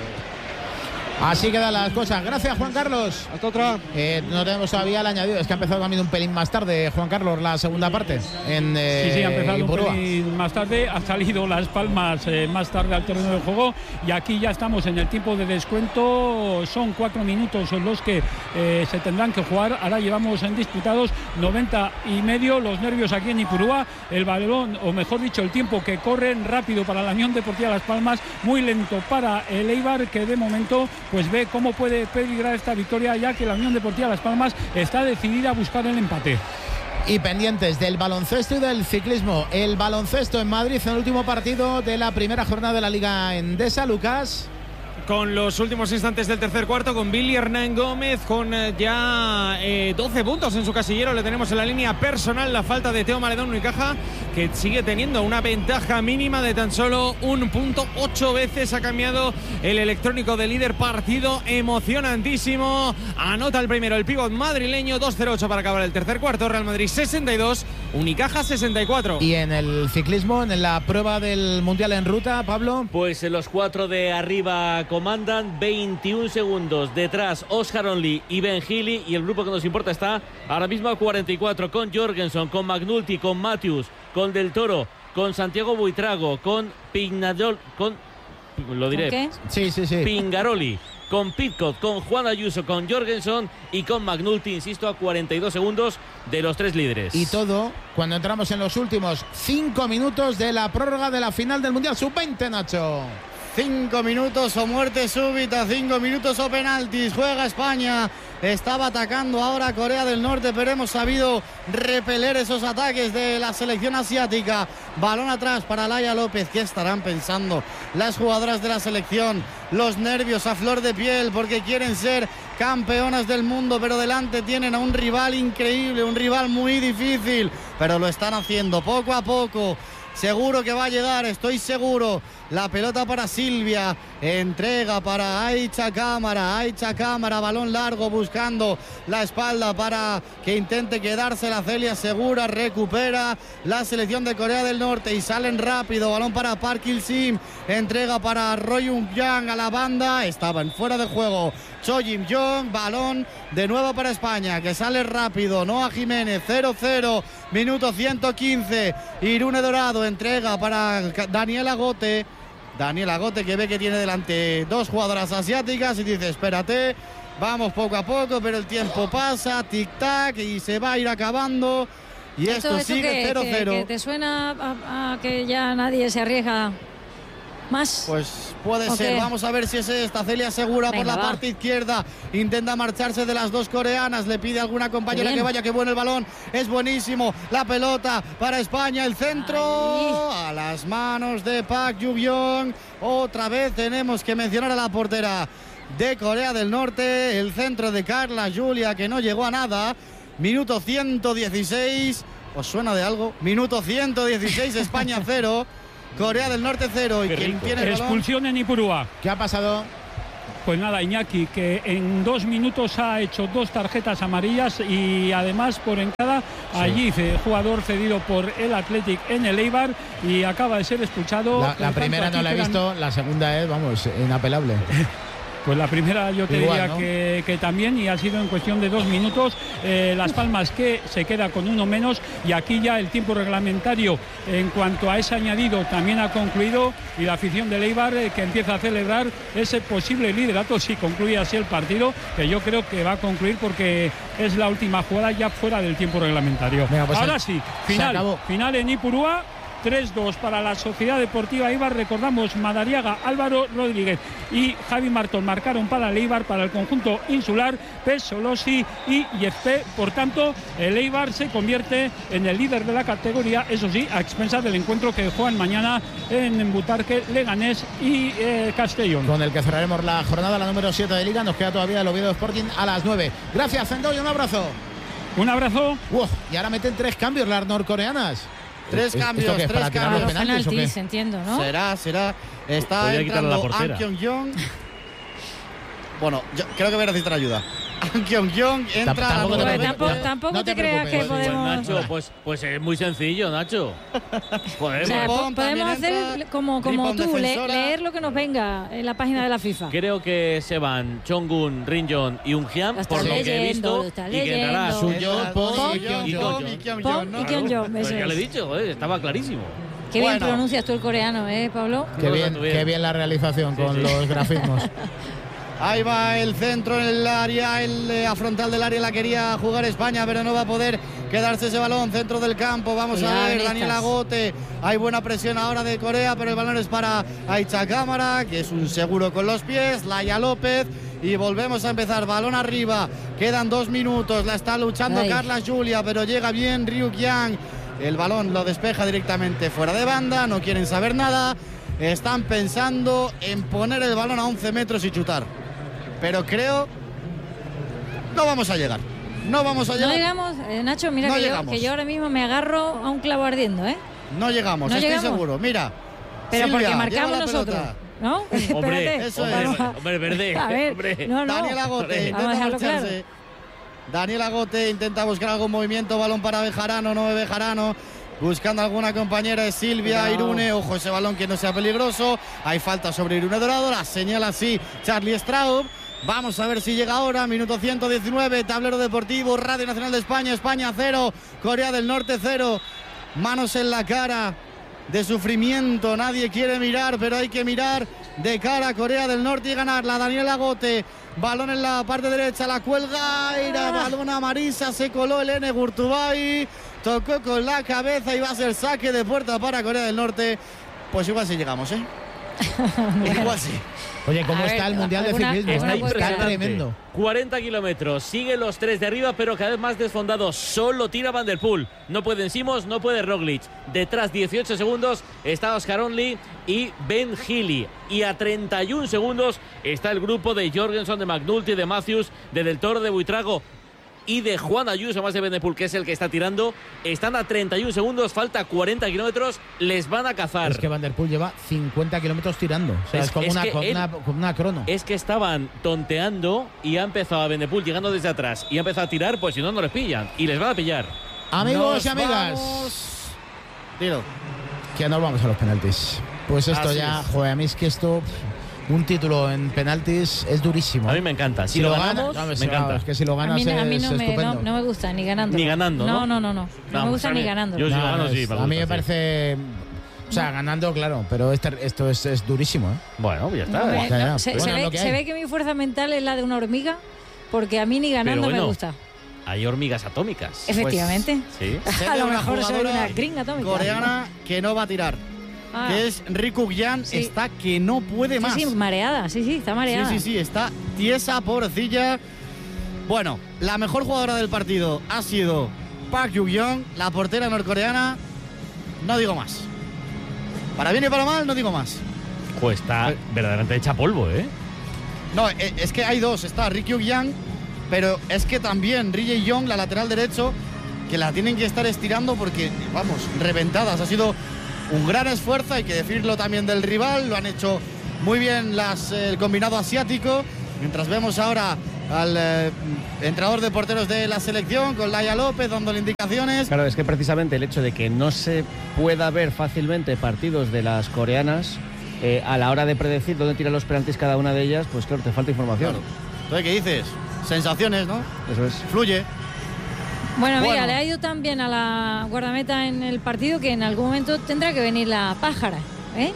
Así quedan las cosas. Gracias, Juan Carlos. Hasta otra. Eh, no tenemos todavía el añadido. Es que ha empezado también un pelín más tarde, Juan Carlos, la segunda parte. En, eh, Sí, sí, ha empezado un Ipurúa. pelín más tarde. Ha salido Las Palmas eh, más tarde al terreno de juego. Y aquí ya estamos en el tiempo de descuento. Son cuatro minutos los que eh, se tendrán que jugar. Ahora llevamos en disputados noventa y medio. Los nervios aquí en Ipurúa. El balón, o mejor dicho, el tiempo que corren rápido para la Unión Deportiva Las Palmas. Muy lento para el Eibar, que de momento pues ve cómo puede peligrar esta victoria, ya que la Unión Deportiva Las Palmas está decidida a buscar el empate. Y pendientes del baloncesto y del ciclismo. El baloncesto en Madrid en el último partido de la primera jornada de la Liga Endesa, Lucas. Con los últimos instantes del tercer cuarto, con Billy Hernán Gómez, con eh, ya eh, doce puntos en su casillero. Le tenemos en la línea personal la falta de Teo Maledón Unicaja, que sigue teniendo una ventaja mínima de tan solo un punto. Ocho veces ha cambiado el electrónico de líder, partido emocionantísimo. Anota el primero el pívot madrileño, dos cero ocho para acabar el tercer cuarto. Real Madrid sesenta y dos, Unicaja sesenta y cuatro. Y en el ciclismo, en la prueba del Mundial en ruta, Pablo. Pues los cuatro de arriba comandan, veintiún segundos detrás Oscar Only y Ben Healy, y el grupo que nos importa está ahora mismo a cuarenta y cuatro, con Jorgensen, con McNulty, con Matthews, con Del Toro, con Santiago Buitrago, con Pignadol, con lo diré, ¿Qué? Sí, sí, sí. Pingaroli, con Pitcock, con Juan Ayuso, con Jorgensen y con McNulty, insisto, a cuarenta y dos segundos de los tres líderes. Y todo cuando entramos en los últimos cinco minutos de la prórroga de la final del Mundial sub veinte, Nacho. Cinco minutos o muerte súbita, cinco minutos o penaltis. Juega España. Estaba atacando ahora Corea del Norte, pero hemos sabido repeler esos ataques de la selección asiática. Balón atrás para Laia López. ¿Qué estarán pensando las jugadoras de la selección? Los nervios a flor de piel porque quieren ser campeonas del mundo, pero delante tienen a un rival increíble, un rival muy difícil, pero lo están haciendo poco a poco. Seguro que va a llegar, estoy seguro. La pelota para Silvia, entrega para Aicha Cámara, Aicha Cámara, balón largo buscando la espalda para que intente quedarse la Celia Segura, recupera la selección de Corea del Norte y salen rápido, balón para Park Il-sim, entrega para Roy Young a la banda, estaba en fuera de juego Cho Jim-jong, balón de nuevo para España, que sale rápido, Noa Jiménez, cero cero, minuto ciento quince, Irune Dorado, entrega para Daniel Agote, Daniel Agote que ve que tiene delante dos jugadoras asiáticas y dice, espérate, vamos poco a poco, pero el tiempo pasa, tic-tac, y se va a ir acabando, y esto, esto sigue que, cero cero. que, que te suena a, a que ya nadie se arriesga. más. Pues puede ¿O ser. qué? Vamos a ver si es esta. Celia Segura por Venga, la va. parte izquierda. Intenta marcharse de las dos coreanas. Le pide a alguna compañera Qué que bien. vaya. Qué bueno el balón. Es buenísimo. La pelota para España. El centro Ay. a las manos de Park Ju-byung. Otra vez tenemos que mencionar a la portera de Corea del Norte. El centro de Carla Julia, que no llegó a nada. Minuto ciento dieciséis. ¿Os suena de algo? Minuto ciento dieciséis. España cero. Corea del Norte cero. Y Qué quien rico. tiene el balón. Expulsión en Ipurúa. ¿Qué ha pasado? Pues nada, Iñaki, que en dos minutos ha hecho dos tarjetas amarillas y además por entrada allí, eh, jugador cedido por el Athletic en el Eibar y acaba de ser expulsado. La, la Por tanto, primera no aquí la he quedan- visto, la segunda es, vamos, inapelable. Pues la primera yo te Igual, diría ¿no? que, que también, y ha sido en cuestión de dos minutos. eh, Las Palmas que se queda con uno menos y aquí ya el tiempo reglamentario en cuanto a ese añadido también ha concluido y la afición del Eibar eh, que empieza a celebrar ese posible liderato si concluye así el partido, que yo creo que va a concluir porque es la última jugada ya fuera del tiempo reglamentario. Venga, pues Ahora el- sí, se final, acabó. final en Ipurúa. tres dos para la Sociedad Deportiva Eibar. Recordamos, Madariaga, Álvaro Rodríguez y Javi Martón marcaron para el Eibar, para el conjunto insular, Pesolosi y Yefpe. Por tanto, el Eibar se convierte en el líder de la categoría, eso sí, a expensas del encuentro que juegan mañana en Butarque, Leganés y eh, Castellón. Con el que cerraremos la jornada, la número siete de Liga. Nos queda todavía el Oviedo Sporting a las nueve. Gracias, Zendoy, un abrazo. Un abrazo. Uf, y ahora meten tres cambios las norcoreanas. Tres ¿Esto cambios, qué es, tres para tirar cambios. los Los penaltis o qué? penaltis, entiendo, ¿no? Será, será. Está Podría quitarle la entrando portera. An Kyung-yong. Bueno, yo creo que voy a necesitar ayuda. An Kyung-yong entra a la Tampoco te número Pues preocupes. tampoco veinte. tampoco No te te creas que preocupes. Pues podemos. Nacho, pues, pues es muy sencillo, Nacho. Podemos. O sea, Ripon po- podemos también hacer entra, como, como Ripon tú, le- defensora. leer lo que nos venga en la página de la FIFA. Creo que se van Chongun, Rinjon y Ungian, Lo por estás lo que he leyendo, visto, lo estás y que entrará leyendo. Suyo, Pon Pon y Kyung-yong. Kyung-yong y Kyung-yong, Pon ¿no? y Kyung-yong, Pues eso ya es. le he dicho, joder, estaba clarísimo. Qué bien Bueno. pronuncias tú el coreano, ¿eh, Pablo? Qué No, bien, tanto bien. qué bien la realización con sí. los grafismos. Ahí va el centro en el área, el eh, a frontal del área la quería jugar España, pero no va a poder quedarse ese balón, centro del campo. Vamos Cuidado a ver, en Daniel estas. Agote. Hay buena presión ahora de Corea, pero el balón es para Aicha Cámara, que es un seguro con los pies. Laia López. Y volvemos a empezar, balón arriba. Quedan dos minutos, la está luchando Ay. Carla Julia, pero llega bien Ryu Yang. El balón lo despeja directamente fuera de banda, no quieren saber nada. Están pensando en poner el balón a once metros y chutar. Pero creo no vamos a llegar. No vamos a No llegar. llegamos, eh, Nacho, mira No que, yo, llegamos. que yo ahora mismo me agarro a un clavo ardiendo, ¿eh? No llegamos, No estoy llegamos. seguro. Mira. Pero Silvia, porque lleva marcamos la nosotros, pelota. ¿no? Hombre, Espérate. eso hombre, es. Vamos a- hombre, verde. A ver, hombre. no, no. Daniel Agote Vamos a intenta dejarlo marcharse. claro. Daniel Agote intenta buscar algún movimiento, balón para Bejarano, no ve Bejarano. Buscando alguna compañera es Silvia, Cuidado. Irune, ojo ese balón que no sea peligroso. Hay falta sobre Irune Dorado, la señala así Charlie Straub. Vamos a ver si llega ahora, minuto ciento diecinueve, tablero deportivo, Radio Nacional de España, España cero, Corea del Norte cero. Manos en la cara de sufrimiento, nadie quiere mirar, pero hay que mirar de cara a Corea del Norte y ganarla. Daniel Agote, balón en la parte derecha, la cuelga, era balón a Marisa, se coló el N Gurtubay, tocó con la cabeza y va a ser saque de puerta para Corea del Norte. Pues igual si llegamos, ¿eh? Igual sí. Oye, ¿cómo A está ver, el Mundial de alguna- Ciclismo? alguna Está puede Está quedar. impresionante. tremendo. cuarenta kilómetros, siguen los tres de arriba, pero cada vez más desfondados. Solo tira Van der Poel. No pueden Simons, no puede Roglic. Detrás, dieciocho segundos, está Oscar Only y Ben Healy. Y a treinta y un segundos está el grupo de Jorgensen, de McNulty, de Matthews, de Del Toro, de Buitrago y de Juan Ayuso, más de Van der Poel, que es el que está tirando. Están a treinta y un segundos, falta cuarenta kilómetros, les van a cazar. Es que Van der Poel lleva cincuenta kilómetros tirando. O sea, es, Es- como, es una, que como él- una, como una crono. Es que estaban tonteando y ha empezado a Van der Poel llegando desde atrás y ha empezado a tirar, pues si no, no les pillan. Y les van a pillar. Amigos Nos y amigas, vamos. Dilo. que nos vamos a los penaltis. Pues esto Así ya, es. joder, a mí es que esto, un título en penaltis es durísimo. A mí me encanta. Si, Si lo, lo ganamos, ganas, no, me sí, claro, encanta. es que si lo A ganas mí, a mí es no, me, estupendo. no, no me gusta ni ganando. Ni ganando, No, ¿no? no, no, no. No, No, me gusta a ni mí- ganando. yo- si lo No, gano, sí, es- me a gusta, mí me sí. parece, o sea, ganando, claro, pero este- esto es, es durísimo, ¿eh? Bueno, ya está. No me- Ya, ya, no, se, bueno, se es lo ve, que se hay. ve que mi fuerza mental es la de una hormiga, porque a mí ni ganando Pero bueno, me gusta. Hay hormigas atómicas. Efectivamente. Sí. Se A ve lo una mejor soy jugadora una gringa atómica. coreana que no va a tirar. Ah. que es Riku Gian, Sí. está que no puede más. Sí, sí, mareada, sí, sí, está mareada. Sí, sí, sí, está tiesa, pobrecilla. Bueno, la mejor jugadora del partido ha sido Park Yu-yeong, la portera norcoreana. No digo más. Para bien y para mal, no digo más. Pues está verdaderamente hecha polvo, ¿eh? No, e- es que hay dos. Está Ri Kyung-yang, pero es que también Ri Jae-yong, la lateral derecho, que la tienen que estar estirando porque, vamos, reventadas. Ha sido un gran esfuerzo, hay que decirlo también del rival. Lo han hecho muy bien las, eh, el combinado asiático. Mientras vemos ahora al eh, entrenador de porteros de la selección, con Laia López, dándole indicaciones. Claro, es que precisamente el hecho de que no se pueda ver fácilmente partidos de las coreanas, eh, a la hora de predecir dónde tiran los penaltis cada una de ellas, pues claro, te falta información. Claro. Entonces, ¿qué dices? Sensaciones, ¿no? Eso es. Fluye. Bueno, mira, Bueno. le ha ido tan bien a la guardameta en el partido que en algún momento tendrá que venir la pájara, ¿eh?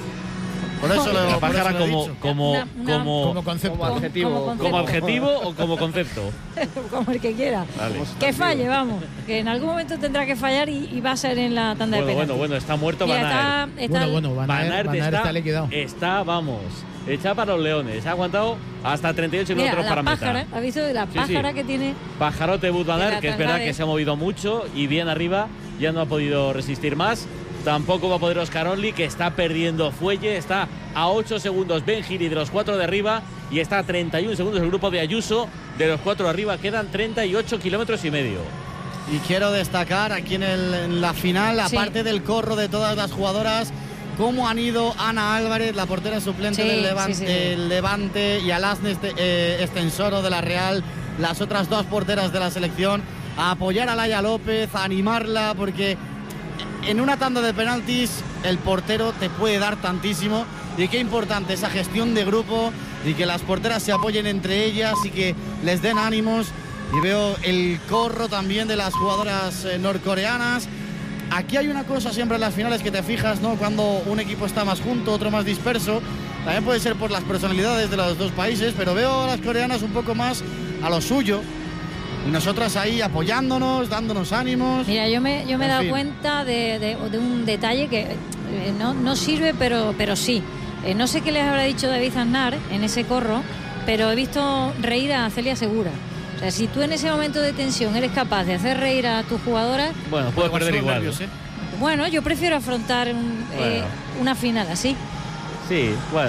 Por eso lo, La por eso pájara lo he como, dicho. como, Una- una- como, Como concepto. Como adjetivo. Como concepto. como adjetivo o como concepto. Como el que quiera. Vale. Que falle, vamos. Que en algún momento tendrá que fallar y, y va a ser en la tanda Bueno, de bueno, penaltis. bueno, está muerto Mira, Van Aert. está, está Bueno, bueno, Van Van Aert, Aert Van Aert está, está liquidado. está, vamos, hecha para los leones. Ha aguantado hasta treinta y ocho Mira, kilómetros la para pájara, meta. ¿has visto la Sí, pájara sí. que tiene? Pajarote Wout Van De Aert, la que es verdad Tangares. que se ha movido mucho y bien arriba, ya no ha podido resistir más. Tampoco va a poder Oscar Only, que está perdiendo fuelle, está a ocho segundos Ben Gili de los cuatro de arriba y está a treinta y un segundos el grupo de Ayuso de los cuatro de arriba. Quedan treinta y ocho kilómetros y medio. Y quiero destacar aquí en, el- en la final, Sí. aparte del corro de todas las jugadoras, cómo han ido Ana Álvarez, la portera suplente Sí, del, sí, Levante, sí, sí. del Levante, y Alasne este, eh, Estensoro de la Real, las otras dos porteras de la selección, a apoyar a Laia López, a animarla, porque en una tanda de penaltis el portero te puede dar tantísimo. Y qué importante esa gestión de grupo y que las porteras se apoyen entre ellas y que les den ánimos. Y veo el corro también de las jugadoras eh, norcoreanas. Aquí hay una cosa siempre en las finales que te fijas, ¿no? Cuando un equipo está más junto, otro más disperso. También puede ser por las personalidades de los dos países, pero veo a las coreanas un poco más a lo suyo. Y nosotras ahí apoyándonos, dándonos ánimos. Mira, yo me, yo me he En dado fin. cuenta de, de- de un detalle que eh, no, no sirve, pero, pero sí. Eh, no sé qué les habrá dicho David Aznar en ese corro, pero he visto reír a Celia Segura. O sea, si tú en ese momento de tensión eres capaz de hacer reír a tus jugadoras, Bueno, puede Pues perder son igual. nervios, ¿eh? bueno, yo prefiero afrontar un, eh, Bueno. una final así. Sí, bueno.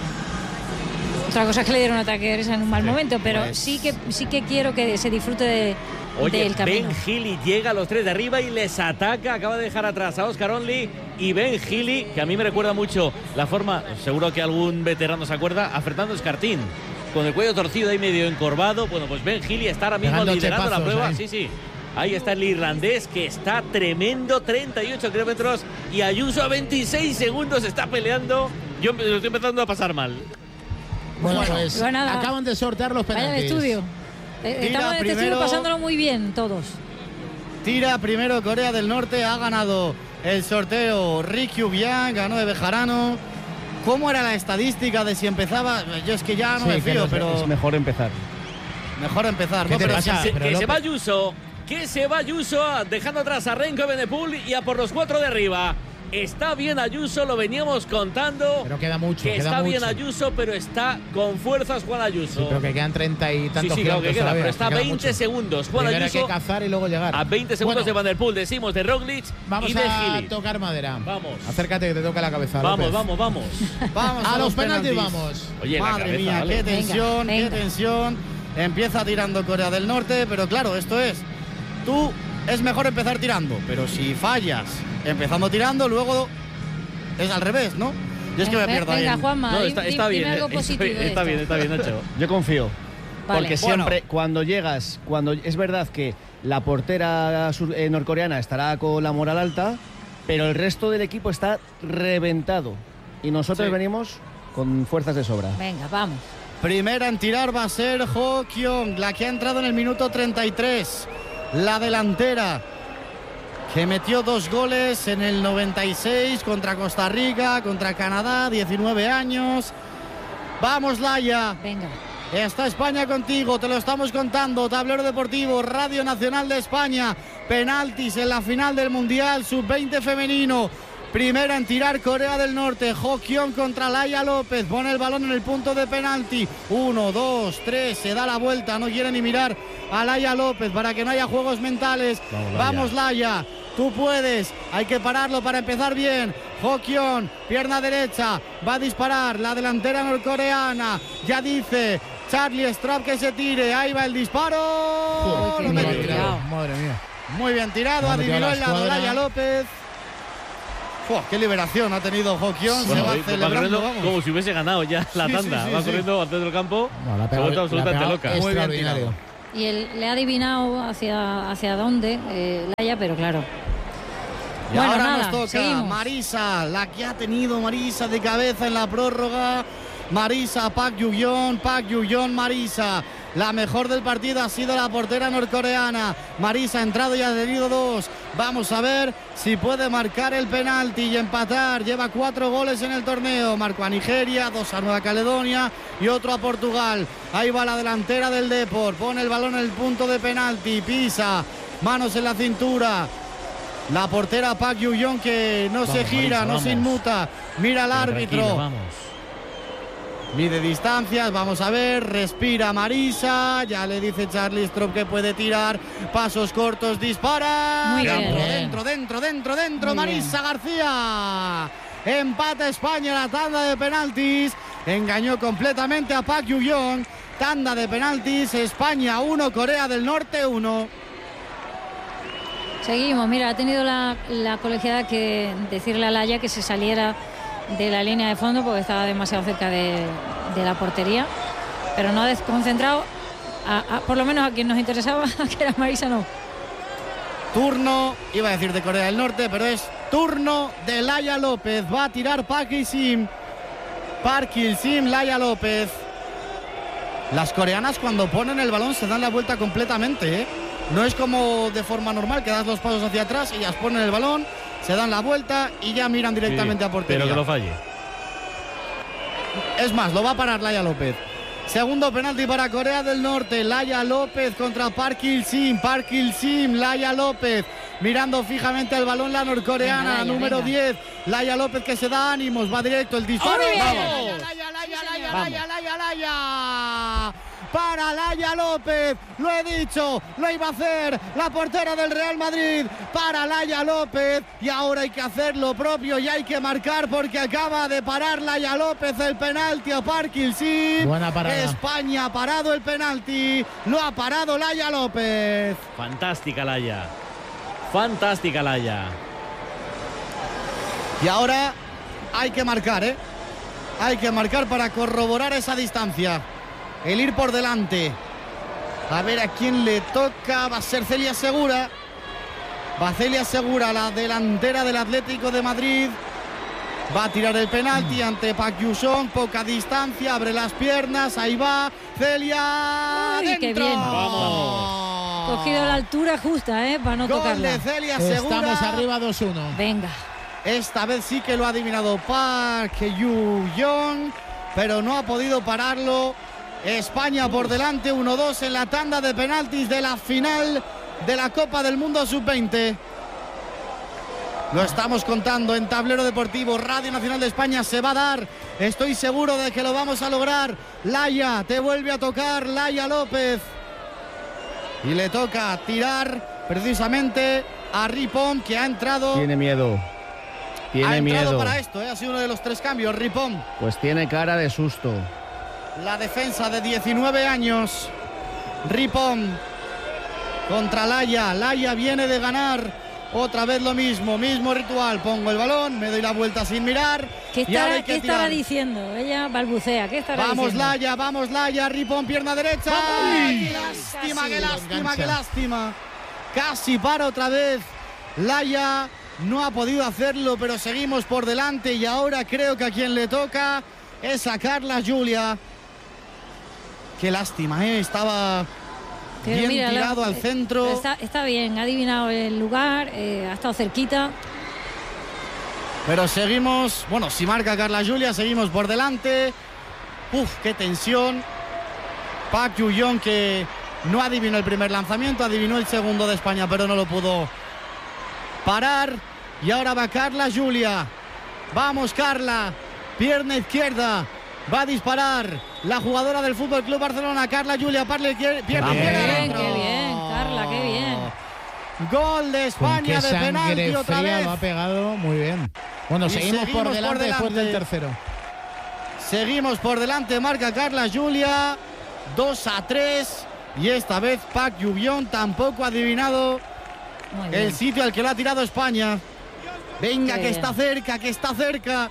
Otra cosa es que le dieron un ataque de risa en un mal Sí, momento, pero pues- sí que sí que quiero que se disfrute de, Oye, del camino. Ben Gili llega a los tres de arriba y les ataca. Acaba de dejar atrás a Oscar Only y Ben Gili, que a mí me recuerda mucho la forma, seguro que algún veterano se acuerda, a Fernando Escartín. Con el cuello torcido ahí medio encorvado. Bueno, pues Ben Gili está ahora mismo Pegando liderando la chepazos, prueba. ¿eh? Sí, sí. Ahí está el irlandés que está tremendo, treinta y ocho kilómetros. Y Ayuso a veintiséis segundos está peleando. Yo me lo estoy empezando a pasar mal. Bueno, Bueno, pues pues nada. acaban de sortear los Vaya de penaltis. estudio. Eh, Tira Estamos en este estudio primero- pasándolo muy bien todos. Tira primero Corea del Norte, ha ganado el sorteo Ri Kyung-yang, ganó de Bejarano. ¿Cómo era la estadística de si empezaba? Yo es que ya no Sí, me que fío, no sé, pero Es mejor empezar. mejor empezar, ¿Qué ¿no? te Pero pasa? sí, Pero que López- se va Ayuso, que se va Ayuso, dejando atrás a Renko Benepul y a por los cuatro de arriba. Está bien Ayuso, lo veníamos contando. Pero queda mucho, que queda está bien mucho. Ayuso, pero está con fuerzas Juan Ayuso. Sí, pero que quedan treinta y Sí, tantos sí, claro que kilómetros queda, todavía, pero está que queda veinte mucho. segundos. Juan Primero hay Ayuso que cazar y luego llegar. a veinte segundos Bueno, de Van der Poel, decimos de Roglic Vamos y de a Gili. tocar madera. Vamos. Acércate que te toca la cabeza. Vamos, López. vamos, vamos. vamos A los penaltis vamos. Oye, la Madre cabeza, mía, vale. qué tensión, Venga, qué venga. tensión. Empieza tirando Corea del Norte, pero claro, esto es. Tú es mejor empezar tirando, pero si fallas empezando tirando, luego es al revés, ¿no? Yo es que me Venga, pierdo ahí. venga, en- Juanma, No, di- está, di- está dime bien, algo está, positivo de está esto. bien, está bien, Nacho. Yo confío. Vale. Porque Bueno. siempre, cuando llegas, cuando es verdad que la portera sur- eh, norcoreana estará con la moral alta, pero el resto del equipo está reventado. Y nosotros Sí. venimos con fuerzas de sobra. Venga, vamos. Primera en tirar va a ser Ho Kyung, la que ha entrado en el minuto treinta y tres. La delantera, que metió dos goles en el noventa y seis contra Costa Rica, contra Canadá, diecinueve años. Vamos, Laia. Venga. Está España contigo, te lo estamos contando. Tablero Deportivo, Radio Nacional de España. Penaltis en la final del Mundial sub veinte femenino. Primera en tirar Corea del Norte. Ho Kyon contra Laia López. Pone el balón en el punto de penalti. Uno, dos, tres. Se da la vuelta. No quiere ni mirar a Laia López para que no haya juegos mentales. Vamos, Laia. Tú puedes. Hay que pararlo para empezar bien. Ho Kyon, pierna derecha. Va a disparar la delantera norcoreana. Ya dice Charlie Straub que se tire. Ahí va el disparo. Uy, no me me ha tirado. Madre mía. Muy bien tirado. No, adivinó el lado escuadra. Laia López. Uf, qué liberación ha tenido Ho Kyon. Bueno, se va va celebrando, corriendo vamos. como si hubiese ganado ya la Sí, tanda. sí, sí, va sí. corriendo al centro del campo. No, la ha se ha pegado- vuelto la ha absolutamente pegado loca. Muy bien extraordinario. tirado. Y él le ha adivinado hacia, hacia dónde, eh, Laia, pero claro. Y Bueno, ahora nada, nos toca seguimos. Marisa, la que ha tenido Marisa de cabeza en la prórroga. Marisa, Park Yu-yeon, Park Yu-yeon, Marisa. La mejor del partido ha sido la portera norcoreana. Marisa ha entrado y ha tenido dos. Vamos a ver si puede marcar el penalti y empatar. Lleva cuatro goles en el torneo. Marcó a Nigeria, dos a Nueva Caledonia y otro a Portugal. Ahí va la delantera del Depor. Pone el balón en el punto de penalti. Pisa. Manos en la cintura. La portera Park Yu-yeon que no Vamos, se gira, Marisa, no se vamos. inmuta. Mira al árbitro. Tranquila, vamos. Mide distancias, vamos a ver, respira Marisa, ya le dice Charlie Straub que puede tirar, pasos cortos, dispara, Muy dentro, bien. dentro, dentro, dentro, dentro, Muy Marisa García, empata España en la tanda de penaltis, engañó completamente a Park Yu-yeon, tanda de penaltis, España uno, Corea del Norte uno. Seguimos, mira, ha tenido la, la colegiada que decirle a Laia que se saliera de la línea de fondo porque estaba demasiado cerca de, de la portería, pero no ha desconcentrado, a, a, por lo menos a quien nos interesaba, que era Marisa, no. Turno, iba a decir de Corea del Norte, pero es turno de Laia López. Va a tirar Park Il-sim. Park Il-sim, Laia López. Las coreanas cuando ponen el balón se dan la vuelta completamente, ¿eh? No es como de forma normal que das los pasos hacia atrás y ellas ponen el balón, se dan la vuelta y ya miran directamente Sí, a portería. pero que lo falle. Es más, lo va a parar Laia López. Segundo penalti para Corea del Norte. Laia López contra Park Il-sim. Park Il-sim, Laia López. Mirando fijamente al balón la norcoreana, Venga, Laia, número venga. diez. Laia López que se da ánimos. Va directo el disparo. Muy bien. Vamos. Laia, Laia, Laia, Laia, Laia, Laia. Para Laia López. Lo he dicho. Lo iba a hacer la portera del Real Madrid. Para Laia López. Y ahora hay que hacer lo propio y hay que marcar porque acaba de parar Laia López el penalti a Park Il-sim. Buena parada. España ha parado el penalti. Lo ha parado Laia López. Fantástica Laia. Fantástica Laia. Y ahora hay que marcar, ¿eh? Hay que marcar para corroborar esa distancia. El ir por delante. A ver a quién le toca. Va a ser Celia Segura. Va Celia Segura, la delantera del Atlético de Madrid. Va a tirar el penalti ante Park Yu-sung. Poca distancia, abre las piernas. Ahí va Celia. Uy, qué ¡Dentro! bien. Vamos. Cogido la altura justa, ¿eh? Para no Gol tocarla. de Celia Segura. Estamos arriba dos uno. Venga. Esta vez sí que lo ha adivinado Park Yu-yeon, pero no ha podido pararlo. España por delante, uno dos en la tanda de penaltis de la final de la Copa del Mundo sub veinte. Lo estamos contando en Tablero Deportivo, Radio Nacional de España. Se va a dar, estoy seguro de que lo vamos a lograr. Laia, te vuelve a tocar Laia López. Y le toca tirar precisamente a Ripon, que ha entrado. Tiene miedo. Tiene ha entrado miedo. para esto, ¿eh? Ha sido uno de los tres cambios. Ripon, Pues tiene cara de susto. la defensa de diecinueve años. Ripon contra Laia. Laia viene de ganar. Otra vez lo mismo, mismo ritual. Pongo el balón, me doy la vuelta sin mirar. ¿Qué y ahora estará, hay que ¿qué estará tirar. diciendo? Ella balbucea. ¿Qué estará Vamos diciendo? Laia, vamos Laia. Ripon, pierna derecha. ¡Ay, qué lástima, Casi qué lo lástima, engancha. qué lástima! Casi para otra vez. Laia no ha podido hacerlo, pero seguimos por delante y ahora creo que a quien le toca es a Carla Julia. Qué lástima, ¿eh? Estaba Pero bien mira, tirado la- al centro. Está, está bien, ha adivinado el lugar, eh, ha estado cerquita. Pero seguimos, bueno, si marca Carla Julia, seguimos por delante. Uf, qué tensión. Park Yu-yeon que no adivinó el primer lanzamiento, adivinó el segundo de España, pero no lo pudo parar. Y ahora va Carla Julia. Vamos, Carla. Pierna izquierda. Va a disparar la jugadora del Fútbol Club Barcelona, Carla Julia. Parle, pierna Qué izquierda. bien, qué bien, Carla, qué bien. Gol de España de penalti otra vez. Lo ha pegado muy bien. Bueno, seguimos, seguimos por, delante por delante después del tercero. Seguimos por delante, marca Carla Julia. dos a tres. Y esta vez Pac Lluvión tampoco ha adivinado el sitio al que lo ha tirado España. Venga, Qué que bien. está cerca, que está cerca.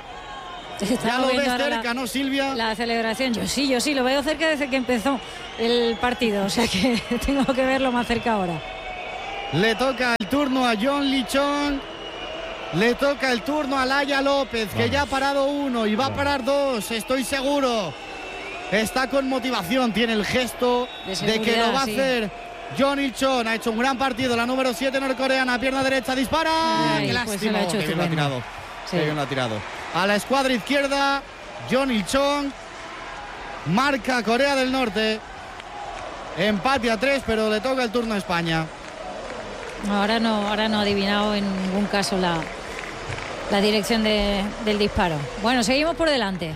Ya lo ves cerca, la, ¿no, Silvia? La celebración, yo sí, yo sí, lo veo cerca desde que empezó el partido. O sea que tengo que verlo más cerca ahora. Le toca el turno a John Lichón. Le toca el turno a Laia López, que Vamos. ya ha parado uno y va Vamos. a parar dos, estoy seguro. Está con motivación, tiene el gesto de, de que lo va sí. a hacer. John Il-chon ha hecho un gran partido, la número siete norcoreana, pierna derecha, dispara. Ay, ¡Qué pues lástima! Qué bien lo ha tirado. Sí. Qué bien lo ha tirado. A la escuadra izquierda, John Il-chon. Marca Corea del Norte. Empate a tres, pero le toca el turno a España. Ahora no, ahora no ha adivinado en ningún caso la, la dirección de, del disparo. Bueno, seguimos por delante.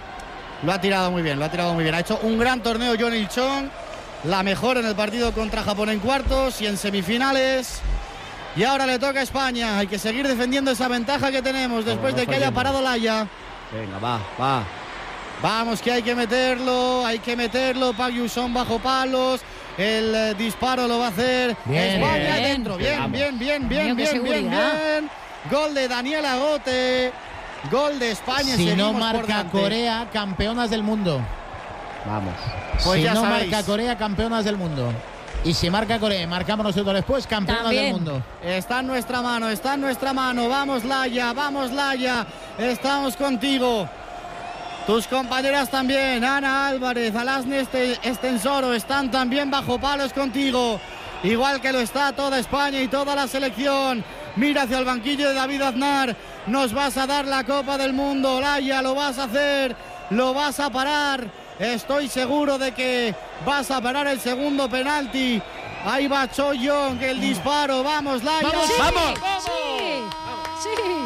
Lo ha tirado muy bien, lo ha tirado muy bien. Ha hecho un gran torneo John Il-chon. La mejor en el partido contra Japón en cuartos y en semifinales. Y ahora le toca a España. Hay que seguir defendiendo esa ventaja que tenemos después de que haya parado Laia. Venga, va, va. Vamos, que hay que meterlo, hay que meterlo. Park Yu-sung bajo palos. El eh, disparo lo va a hacer bien, España bien, dentro. Bien, bien, bien, bien, bien, bien, bien. Gol de Daniela Gote. Gol de España. Si no marca Corea, campeonas del mundo. Vamos. Pues si ya no sabéis. marca Corea, campeonas del mundo. Y si marca Corea, marcamos nosotros después, campeonas También. del mundo. Está en nuestra mano, está en nuestra mano. Vamos, Laia, vamos, Laia. Estamos contigo. Tus compañeras también, Ana Álvarez, Alasne Estensoro, están también bajo palos contigo. Igual que lo está toda España y toda la selección. Mira hacia el banquillo de David Aznar. Nos vas a dar la Copa del Mundo, Laia, lo vas a hacer, lo vas a parar. Estoy seguro de que vas a parar el segundo penalti. Ahí va Cho Young, el disparo. Vamos, Laia. ¡Vamos! ¡Sí! ¡Vamos! ¡Sí! ¡Sí!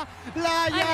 Laia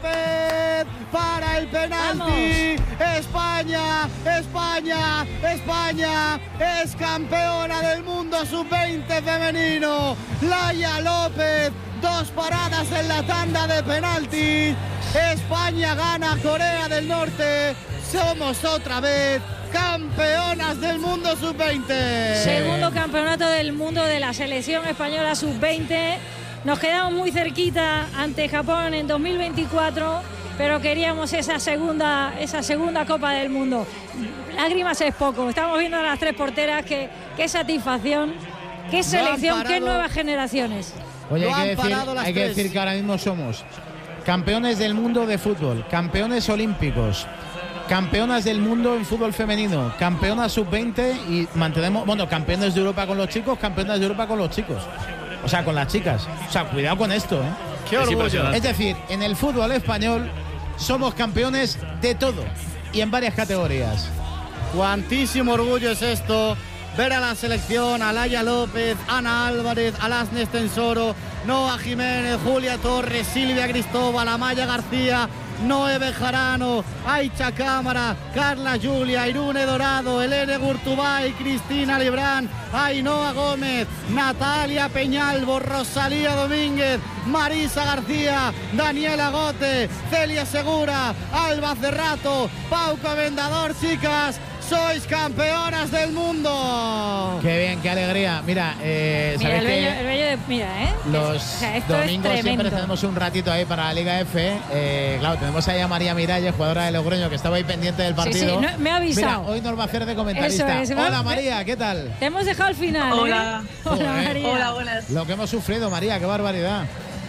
López para el penalti. Vamos. España, España, España es campeona del mundo sub veinte femenino. Laia López, dos paradas en la tanda de penaltis. España gana a Corea del Norte. Somos otra vez campeonas del mundo sub veinte. Segundo campeonato del mundo de la selección española sub veinte. Nos quedamos muy cerquita ante Japón en dos mil veinticuatro, pero queríamos esa segunda, esa segunda Copa del Mundo. Lágrimas es poco. Estamos viendo a las tres porteras. Qué, qué satisfacción, qué selección, qué nuevas generaciones. Oye, hay, que decir, hay que decir que ahora mismo somos campeones del mundo de fútbol, campeones olímpicos, campeonas del mundo en fútbol femenino, campeonas sub veinte y mantenemos, bueno, campeones de Europa con los chicos, campeonas de Europa con los chicos. O sea, con las chicas. O sea, cuidado con esto, ¿eh? Qué orgullo. Es decir, en el fútbol español somos campeones de todo y en varias categorías. Cuantísimo orgullo es esto. Ver a la selección, a Laia López, Ana Álvarez, Alasne Estensoro, Noa Jiménez, Julia Torres, Silvia Cristóbal, Amaya García, Noé Bejarano, Aicha Cámara, Carla Julia, Irune Dorado, Elene Gurtubay, Cristina Librán, Ainhoa Gómez, Natalia Peñalvo, Rosalía Domínguez, Marisa García, Daniela Gote, Celia Segura, Alba Cerrato, Pauco Vendador, chicas. Sois campeonas del mundo. Qué bien, qué alegría. Mira, eh, mira ¿sabéis el bello, que el bello de, mira, ¿eh? los o sea, esto domingos es siempre tenemos un ratito ahí para la Liga F? Eh, claro, tenemos ahí a María Miralles, jugadora de Logroño, que estaba ahí pendiente del partido. Sí, sí, no, me ha avisado. Mira, hoy nos va a hacer de comentarista. Eso es, Hola, me... María, ¿qué tal? Te hemos dejado al final. Hola. ¿eh? Hola, María. Hola, buenas. Lo que hemos sufrido, María, qué barbaridad.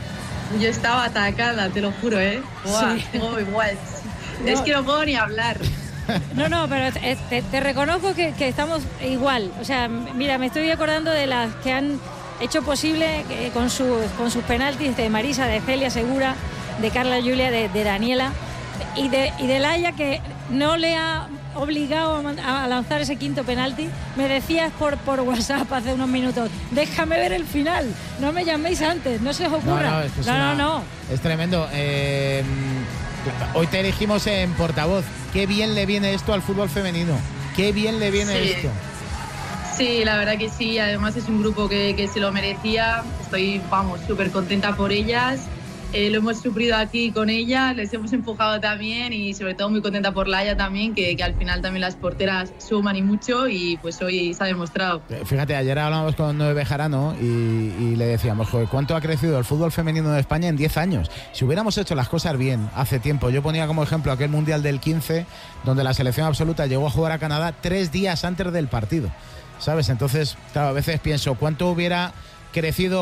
Yo estaba atacada, te lo juro, ¿eh? Buah, Sí. oh, igual. No. Es que no puedo ni hablar. No, no, pero te, te, te reconozco que, que estamos igual. O sea, mira, me estoy acordando de las que han hecho posible que, con, sus, con sus penaltis de Marisa, de Celia Segura, de Carla Julia, de, de Daniela y de, y de Laia, que no le ha obligado a, man- a lanzar ese quinto penalti. Me decías por, por WhatsApp hace unos minutos, déjame ver el final, no me llaméis antes, no se os ocurra. No, no, esto es no, una- no, no. Es tremendo. Eh, hoy te elegimos en portavoz. Qué bien le viene esto al fútbol femenino. Qué bien le viene Sí. esto. Sí, la verdad que sí. Además es un grupo que, que se lo merecía. Estoy, vamos, súper contenta por ellas. Eh, lo hemos sufrido aquí con ella, les hemos empujado también y sobre todo muy contenta por Laia también, que, que al final también las porteras suman y mucho y pues hoy se ha demostrado. Fíjate, ayer hablábamos con Noé Bejarano y, y le decíamos, joder, ¿cuánto ha crecido el fútbol femenino de España en diez años? Si hubiéramos hecho las cosas bien hace tiempo, yo ponía como ejemplo aquel Mundial del quince, donde la selección absoluta llegó a jugar a Canadá tres días antes del partido, ¿sabes? Entonces, claro, a veces pienso, ¿cuánto hubiera crecido